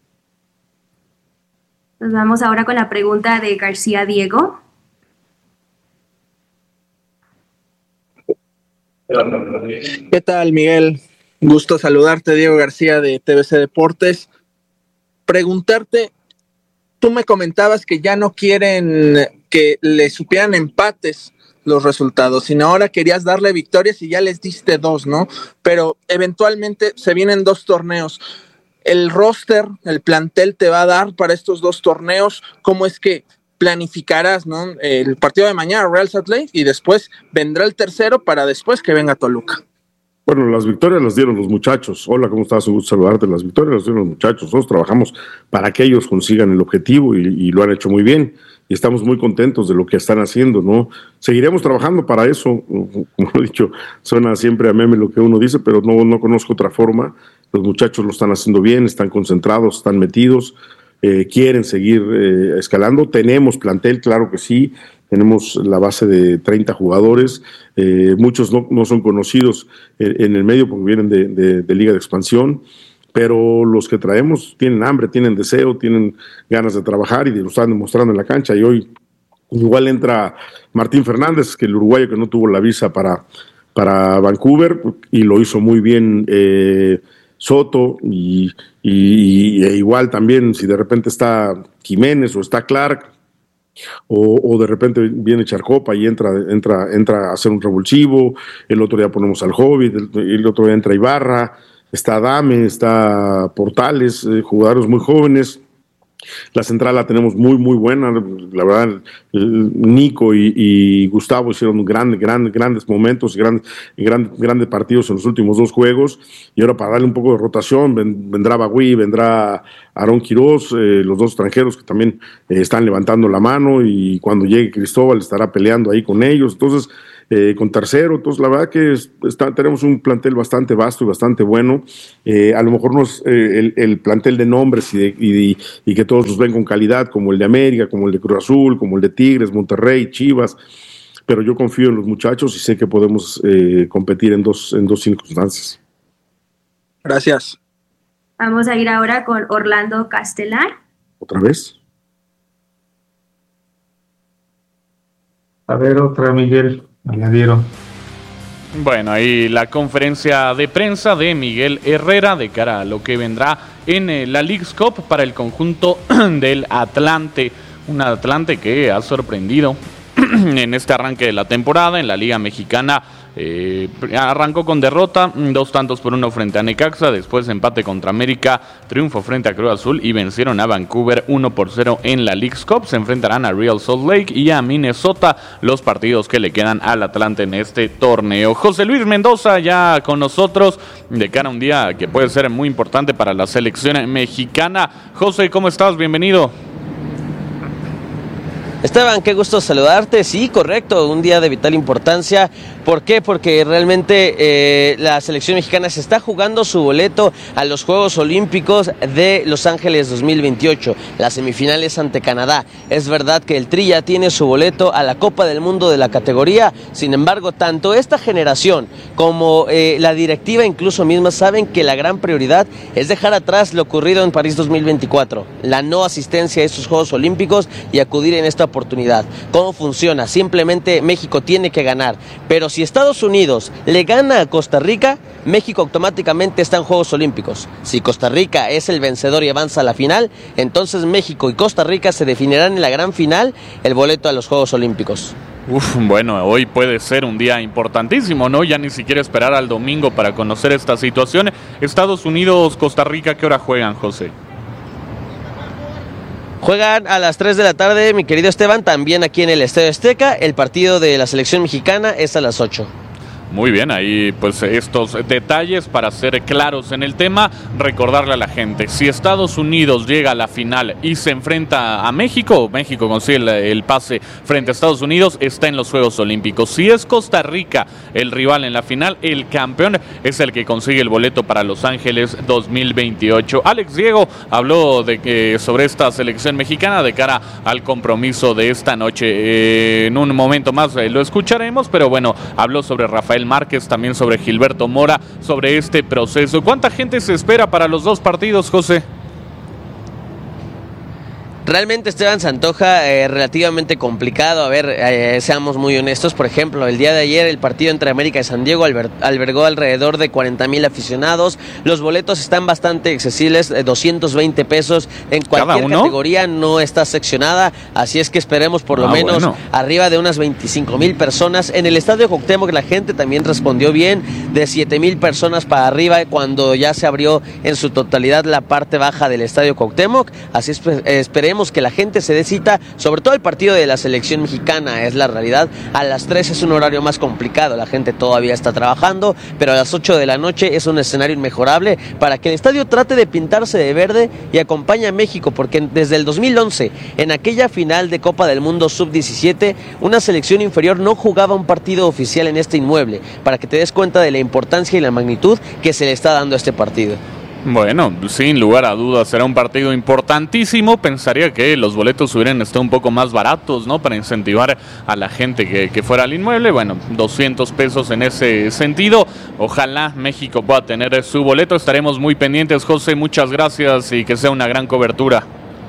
Nos vamos ahora con la pregunta de García Diego. ¿Qué tal, Miguel? Gusto saludarte, Diego García de T V C Deportes. Preguntarte, tú me comentabas que ya no quieren que le supieran empates los resultados, sino ahora querías darle victorias y ya les diste dos, ¿no? Pero eventualmente se vienen dos torneos. ¿El roster, el plantel te va a dar para estos dos torneos? ¿Cómo es que planificarás, ¿no? El partido de mañana, Real Salt Lake, y después vendrá el tercero para después que venga Toluca? Bueno, las victorias las dieron los muchachos. Hola, ¿cómo estás? Un gusto saludarte. Las victorias las dieron los muchachos. Nosotros trabajamos para que ellos consigan el objetivo y, y lo han hecho muy bien. Y estamos muy contentos de lo que están haciendo, ¿no? Seguiremos trabajando para eso. Como he dicho, suena siempre a meme lo que uno dice, pero no, no conozco otra forma. Los muchachos lo están haciendo bien, están concentrados, están metidos, eh, quieren seguir eh, escalando. Tenemos plantel, claro que sí. Tenemos la base de treinta jugadores, eh, muchos no, no son conocidos en, en el medio porque vienen de, de, de Liga de Expansión, pero los que traemos tienen hambre, tienen deseo, tienen ganas de trabajar y lo están demostrando en la cancha. Y hoy igual entra Martín Fernández, que el uruguayo que no tuvo la visa para, para Vancouver, y lo hizo muy bien eh, Soto, y, y, y igual también si de repente está Jiménez o está Clark, o, o de repente viene Charcopa y entra, entra, entra a hacer un revulsivo. El otro día ponemos al Hobbit, el, el otro día entra Ibarra, está Adame, está Portales, eh, jugadores muy jóvenes. La central la tenemos muy, muy buena. La verdad, Nico y, y Gustavo hicieron grandes, grandes, grandes momentos, grandes, grandes, grandes partidos en los últimos dos juegos. Y ahora, para darle un poco de rotación, vendrá Bagui, vendrá Aarón Quirós, eh, los dos extranjeros que también eh, están levantando la mano. Y cuando llegue Cristóbal estará peleando ahí con ellos. Entonces, Eh, con tercero, entonces la verdad que está, tenemos un plantel bastante vasto y bastante bueno. Eh, a lo mejor no es eh, el, el plantel de nombres y, de, y, y que todos los ven con calidad, como el de América, como el de Cruz Azul, como el de Tigres, Monterrey, Chivas, pero yo confío en los muchachos y sé que podemos eh, competir en dos, en dos circunstancias. Gracias. Vamos a ir ahora con Orlando Castelar. ¿Otra vez? A ver, otra, Miguel. Añadieron. Bueno, ahí la conferencia de prensa de Miguel Herrera de cara a lo que vendrá en eh, la Leagues Cup para el conjunto del Atlante. Un Atlante que ha sorprendido en este arranque de la temporada en la Liga Mexicana. Eh, arrancó con derrota, dos tantos por uno frente a Necaxa, después empate contra América, triunfo frente a Cruz Azul y vencieron a Vancouver uno por cero en la Leagues Cup. Se enfrentarán a Real Salt Lake y a Minnesota, los partidos que le quedan al Atlante en este torneo. José Luis Mendoza ya con nosotros de cara a un día que puede ser muy importante para la selección mexicana. José, ¿cómo estás? Bienvenido. Esteban, qué gusto saludarte. Sí, correcto, un día de vital importancia. ¿Por qué? Porque realmente eh, la selección mexicana se está jugando su boleto a los Juegos Olímpicos de Los Ángeles dos mil veintiocho, las semifinales ante Canadá. Es verdad que el Tri ya tiene su boleto a la Copa del Mundo de la categoría, sin embargo, tanto esta generación como eh, la directiva incluso misma saben que la gran prioridad es dejar atrás lo ocurrido en París dos mil veinticuatro, la no asistencia a estos Juegos Olímpicos y acudir en esta oportunidad. ¿Cómo funciona? Simplemente México tiene que ganar, pero si Estados Unidos le gana a Costa Rica, México automáticamente está en Juegos Olímpicos. Si Costa Rica es el vencedor y avanza a la final, entonces México y Costa Rica se definirán en la gran final el boleto a los Juegos Olímpicos. Uf, bueno, hoy puede ser un día importantísimo, ¿no? Ya ni siquiera esperar al domingo para conocer esta situación. Estados Unidos, Costa Rica, ¿qué hora juegan, José? Juegan a las tres de la tarde, mi querido Esteban, también aquí en el Estadio Azteca. El partido de la selección mexicana es a las ocho. Muy bien, ahí pues estos detalles para ser claros en el tema. Recordarle a la gente, si Estados Unidos llega a la final y se enfrenta a México, México consigue el, el pase frente a Estados Unidos, está en los Juegos Olímpicos. Si es Costa Rica el rival en la final, el campeón es el que consigue el boleto para Los Ángeles dos mil veintiocho. Alex Diego habló de que sobre esta selección mexicana de cara al compromiso de esta noche. Eh, en un momento más eh, lo escucharemos, pero bueno, habló sobre Rafael Márquez, también sobre Gilberto Mora, sobre este proceso. ¿Cuánta gente se espera para los dos partidos, José? Realmente, Esteban, se antoja eh, relativamente complicado. A ver, eh, seamos muy honestos. Por ejemplo, el día de ayer el partido entre América y San Diego alber- albergó alrededor de cuarenta mil aficionados. Los boletos están bastante accesibles, eh, doscientos veinte pesos en cualquier categoría, no está seccionada. Así es que esperemos por lo ah, menos bueno. arriba de unas veinticinco mil personas. En el Estadio Cuauhtémoc la gente también respondió bien, de siete mil personas para arriba cuando ya se abrió en su totalidad la parte baja del Estadio Cuauhtémoc. Así es, eh, esperemos que la gente se dé cita, sobre todo el partido de la selección mexicana, es la realidad. A las tres es un horario más complicado, la gente todavía está trabajando, pero a las ocho de la noche es un escenario inmejorable para que el estadio trate de pintarse de verde y acompañe a México, porque desde el dos mil once, en aquella final de Copa del Mundo sub diecisiete, una selección inferior no jugaba un partido oficial en este inmueble, para que te des cuenta de la importancia y la magnitud que se le está dando a este partido. Bueno, sin lugar a dudas será un partido importantísimo. Pensaría que los boletos hubieran estado un poco más baratos, ¿no? Para incentivar a la gente que, que fuera al inmueble. Bueno, doscientos pesos en ese sentido. Ojalá México pueda tener su boleto. Estaremos muy pendientes, José. Muchas gracias y que sea una gran cobertura.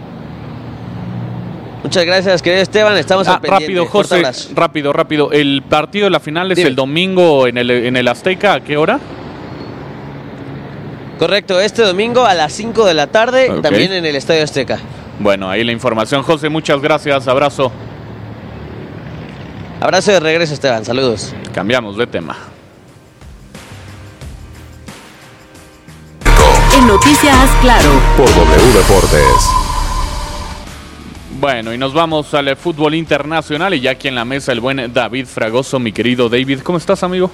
Muchas gracias, querido Esteban. Estamos ah, al pendiente. Rápido, José. Rápido, rápido. El partido de la final es Dime. el domingo en el, en el Azteca. ¿A qué hora? Correcto, este domingo a las cinco de la tarde, okay. También en el Estadio Azteca. Bueno, ahí la información, José, muchas gracias, abrazo. Abrazo de regreso, Esteban, saludos. Cambiamos de tema. En Noticias Claro, por W Deportes. Bueno, y nos vamos al fútbol internacional y ya aquí en la mesa el buen David Fragoso, mi querido David. ¿Cómo estás, amigo?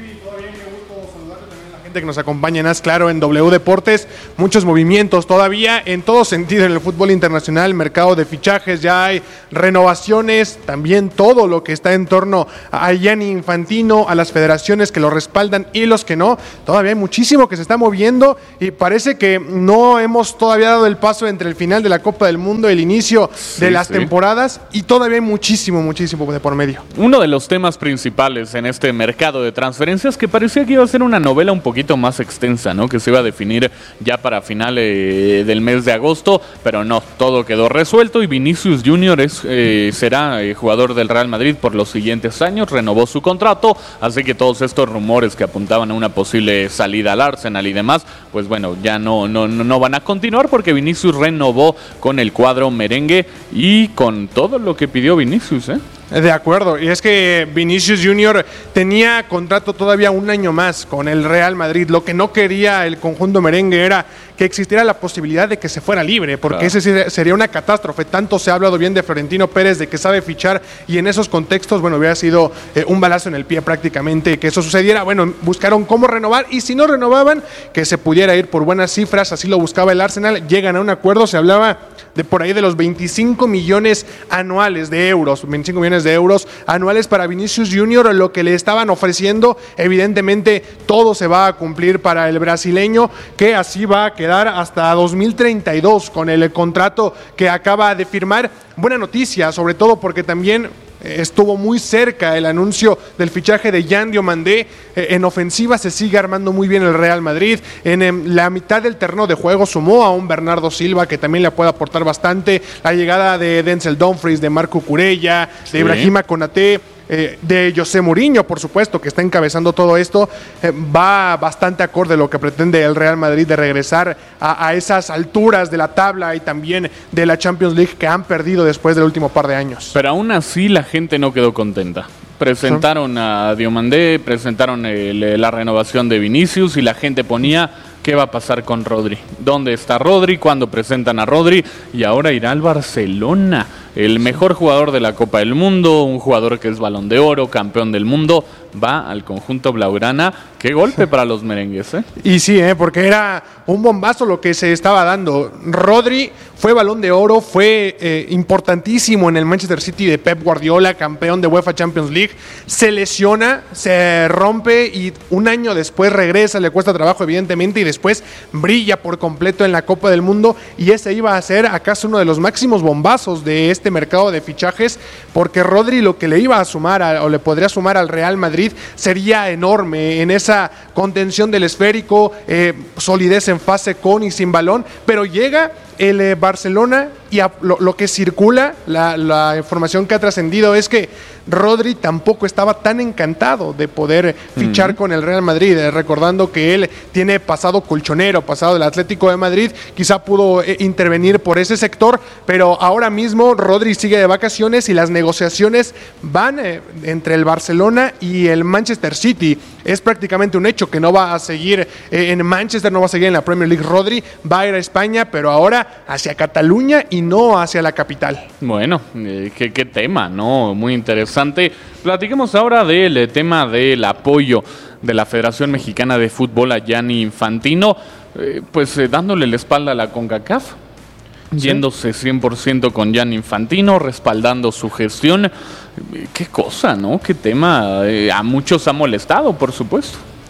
Que nos acompaña en Haz Claro en W Deportes, muchos movimientos todavía en todo sentido en el fútbol internacional, mercado de fichajes, ya hay renovaciones, también todo lo que está en torno a Gianni Infantino, a las federaciones que lo respaldan y los que no, todavía hay muchísimo que se está moviendo y parece que no hemos todavía dado el paso entre el final de la Copa del Mundo, el inicio sí, de las sí. temporadas y todavía hay muchísimo, muchísimo de por medio. Uno de los temas principales en este mercado de transferencias que parecía que iba a ser una novela un poquito más extensa, ¿no? Que se iba a definir ya para finales del mes de agosto, pero no, todo quedó resuelto y Vinicius Junior es, eh, será eh, jugador del Real Madrid por los siguientes años, renovó su contrato, así que todos estos rumores que apuntaban a una posible salida al Arsenal y demás, pues bueno, ya no, no, no van a continuar porque Vinicius renovó con el cuadro merengue y con todo lo que pidió Vinicius, ¿eh? De acuerdo, y es que Vinicius Junior tenía contrato todavía un año más con el Real Madrid. Lo que no quería el conjunto merengue era que existiera la posibilidad de que se fuera libre, porque claro. ese sería una catástrofe. Tanto se ha hablado bien de Florentino Pérez, de que sabe fichar, y en esos contextos, bueno, hubiera sido eh, un balazo en el pie prácticamente que eso sucediera. Bueno, buscaron cómo renovar, y si no renovaban, que se pudiera ir por buenas cifras, así lo buscaba el Arsenal. Llegan a un acuerdo, se hablaba de por ahí de los veinticinco millones anuales de euros, veinticinco millones de euros anuales para Vinicius Junior, lo que le estaban ofreciendo. Evidentemente todo se va a cumplir para el brasileño, que así va a quedar hasta dos mil treinta y dos con el contrato que acaba de firmar. Buena noticia, sobre todo porque también estuvo muy cerca el anuncio del fichaje de Yan Diomandé. En ofensiva se sigue armando muy bien el Real Madrid. En la mitad del terreno de juego sumó a un Bernardo Silva que también le puede aportar bastante. La llegada de Denzel Dumfries, de Marco Cucurella, sí. de Ibrahima Konaté, Eh, de José Mourinho, por supuesto, que está encabezando todo esto, eh, va bastante acorde a lo que pretende el Real Madrid de regresar a, a esas alturas de la tabla y también de la Champions League que han perdido después del último par de años. Pero aún así la gente no quedó contenta. Presentaron a Diomandé, presentaron el, la renovación de Vinicius y la gente ponía ¿qué va a pasar con Rodri? ¿Dónde está Rodri? ¿Cuándo presentan a Rodri? Y ahora irá al Barcelona, el mejor jugador de la Copa del Mundo, un jugador que es Balón de Oro, campeón del mundo, va al conjunto blaugrana. Qué golpe para los merengues, ¿eh? Y sí, ¿eh? Porque era un bombazo lo que se estaba dando. Rodri fue Balón de Oro, fue eh, importantísimo en el Manchester City de Pep Guardiola, campeón de UEFA Champions League. Se lesiona, se rompe y un año después regresa, le cuesta trabajo evidentemente, y después brilla por completo en la Copa del Mundo, y ese iba a ser acaso uno de los máximos bombazos de este mercado de fichajes, porque Rodri lo que le iba a sumar a, o le podría sumar al Real Madrid sería enorme en esa contención del esférico, eh, solidez en fase con y sin balón, pero llega el eh, Barcelona y a, lo, lo que circula, la, la información que ha trascendido es que Rodri tampoco estaba tan encantado de poder fichar uh-huh. con el Real Madrid, eh, recordando que él tiene pasado colchonero, pasado del Atlético de Madrid, quizá pudo eh, intervenir por ese sector, pero ahora mismo Rodri sigue de vacaciones y las negociaciones van eh, entre el Barcelona y el Manchester City. Es prácticamente un hecho que no va a seguir eh, en Manchester, no va a seguir en la Premier League Rodri, va a ir a España, pero ahora hacia Cataluña y no hacia la capital. Bueno, eh, qué, qué tema, ¿no? Muy interesante. Platiquemos ahora del eh, tema del apoyo de la Federación Mexicana de Fútbol a Gianni Infantino, eh, pues eh, dándole la espalda a la CONCACAF, ¿sí? Yéndose cien por ciento con Gianni Infantino, respaldando su gestión. Qué cosa, ¿no? Qué tema. Eh, a muchos ha molestado, por supuesto.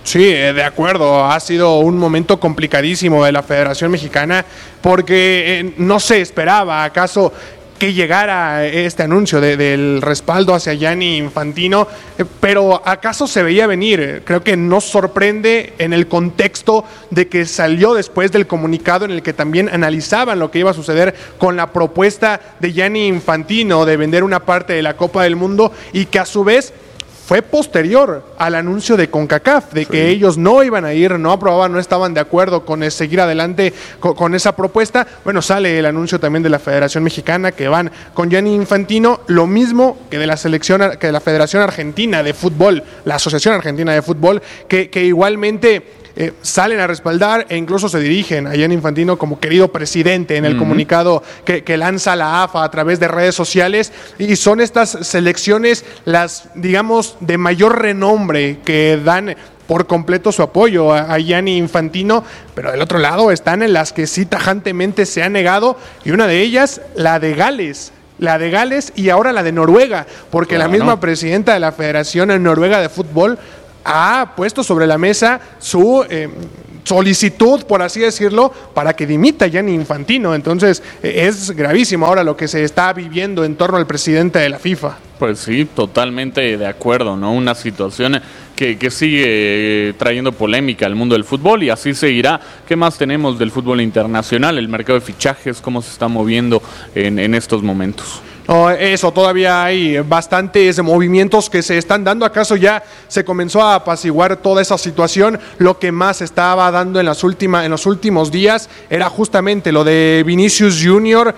Sí, de acuerdo. Ha sido un momento complicadísimo de la Federación Mexicana porque eh, no se esperaba, acaso, que llegara este anuncio de, del respaldo hacia Gianni Infantino, eh, pero acaso se veía venir. Creo que nos sorprende en el contexto de que salió después del comunicado en el que también analizaban lo que iba a suceder con la propuesta de Gianni Infantino de vender una parte de la Copa del Mundo y que a su vez fue posterior al anuncio de CONCACAF, de que sí. ellos no iban a ir, no aprobaban, no estaban de acuerdo con seguir adelante con, con esa propuesta. Bueno, sale el anuncio también de la Federación Mexicana que van con Gianni Infantino, lo mismo que de la selección, que de la Federación Argentina de Fútbol, la Asociación Argentina de Fútbol, que, que igualmente Eh, salen a respaldar e incluso se dirigen a Gianni Infantino como querido presidente en el uh-huh. comunicado que, que lanza la A F A a través de redes sociales, y son estas selecciones las, digamos, de mayor renombre que dan por completo su apoyo a, a Gianni Infantino, pero del otro lado están en las que sí tajantemente se ha negado, y una de ellas, la de Gales. La de Gales y ahora la de Noruega, porque claro, la misma ¿no? presidenta de la Federación Noruega de Fútbol ha puesto sobre la mesa su eh, solicitud, por así decirlo, para que dimita Gianni Infantino. Entonces eh, es gravísimo ahora lo que se está viviendo en torno al presidente de la FIFA. Pues sí, totalmente de acuerdo, ¿no? Una situación que, que sigue eh, trayendo polémica al mundo del fútbol, y así seguirá. ¿Qué más tenemos del fútbol internacional? El mercado de fichajes, ¿cómo se está moviendo en, en estos momentos? No, eso, todavía hay bastantes movimientos que se están dando. ¿Acaso ya se comenzó a apaciguar toda esa situación? Lo que más estaba dando en, las última, en los últimos días era justamente lo de Vinicius Junior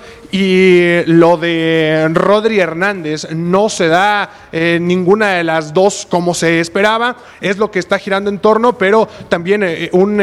y lo de Rodri Hernández. No se da eh, ninguna de las dos como se esperaba, es lo que está girando en torno, pero también eh, un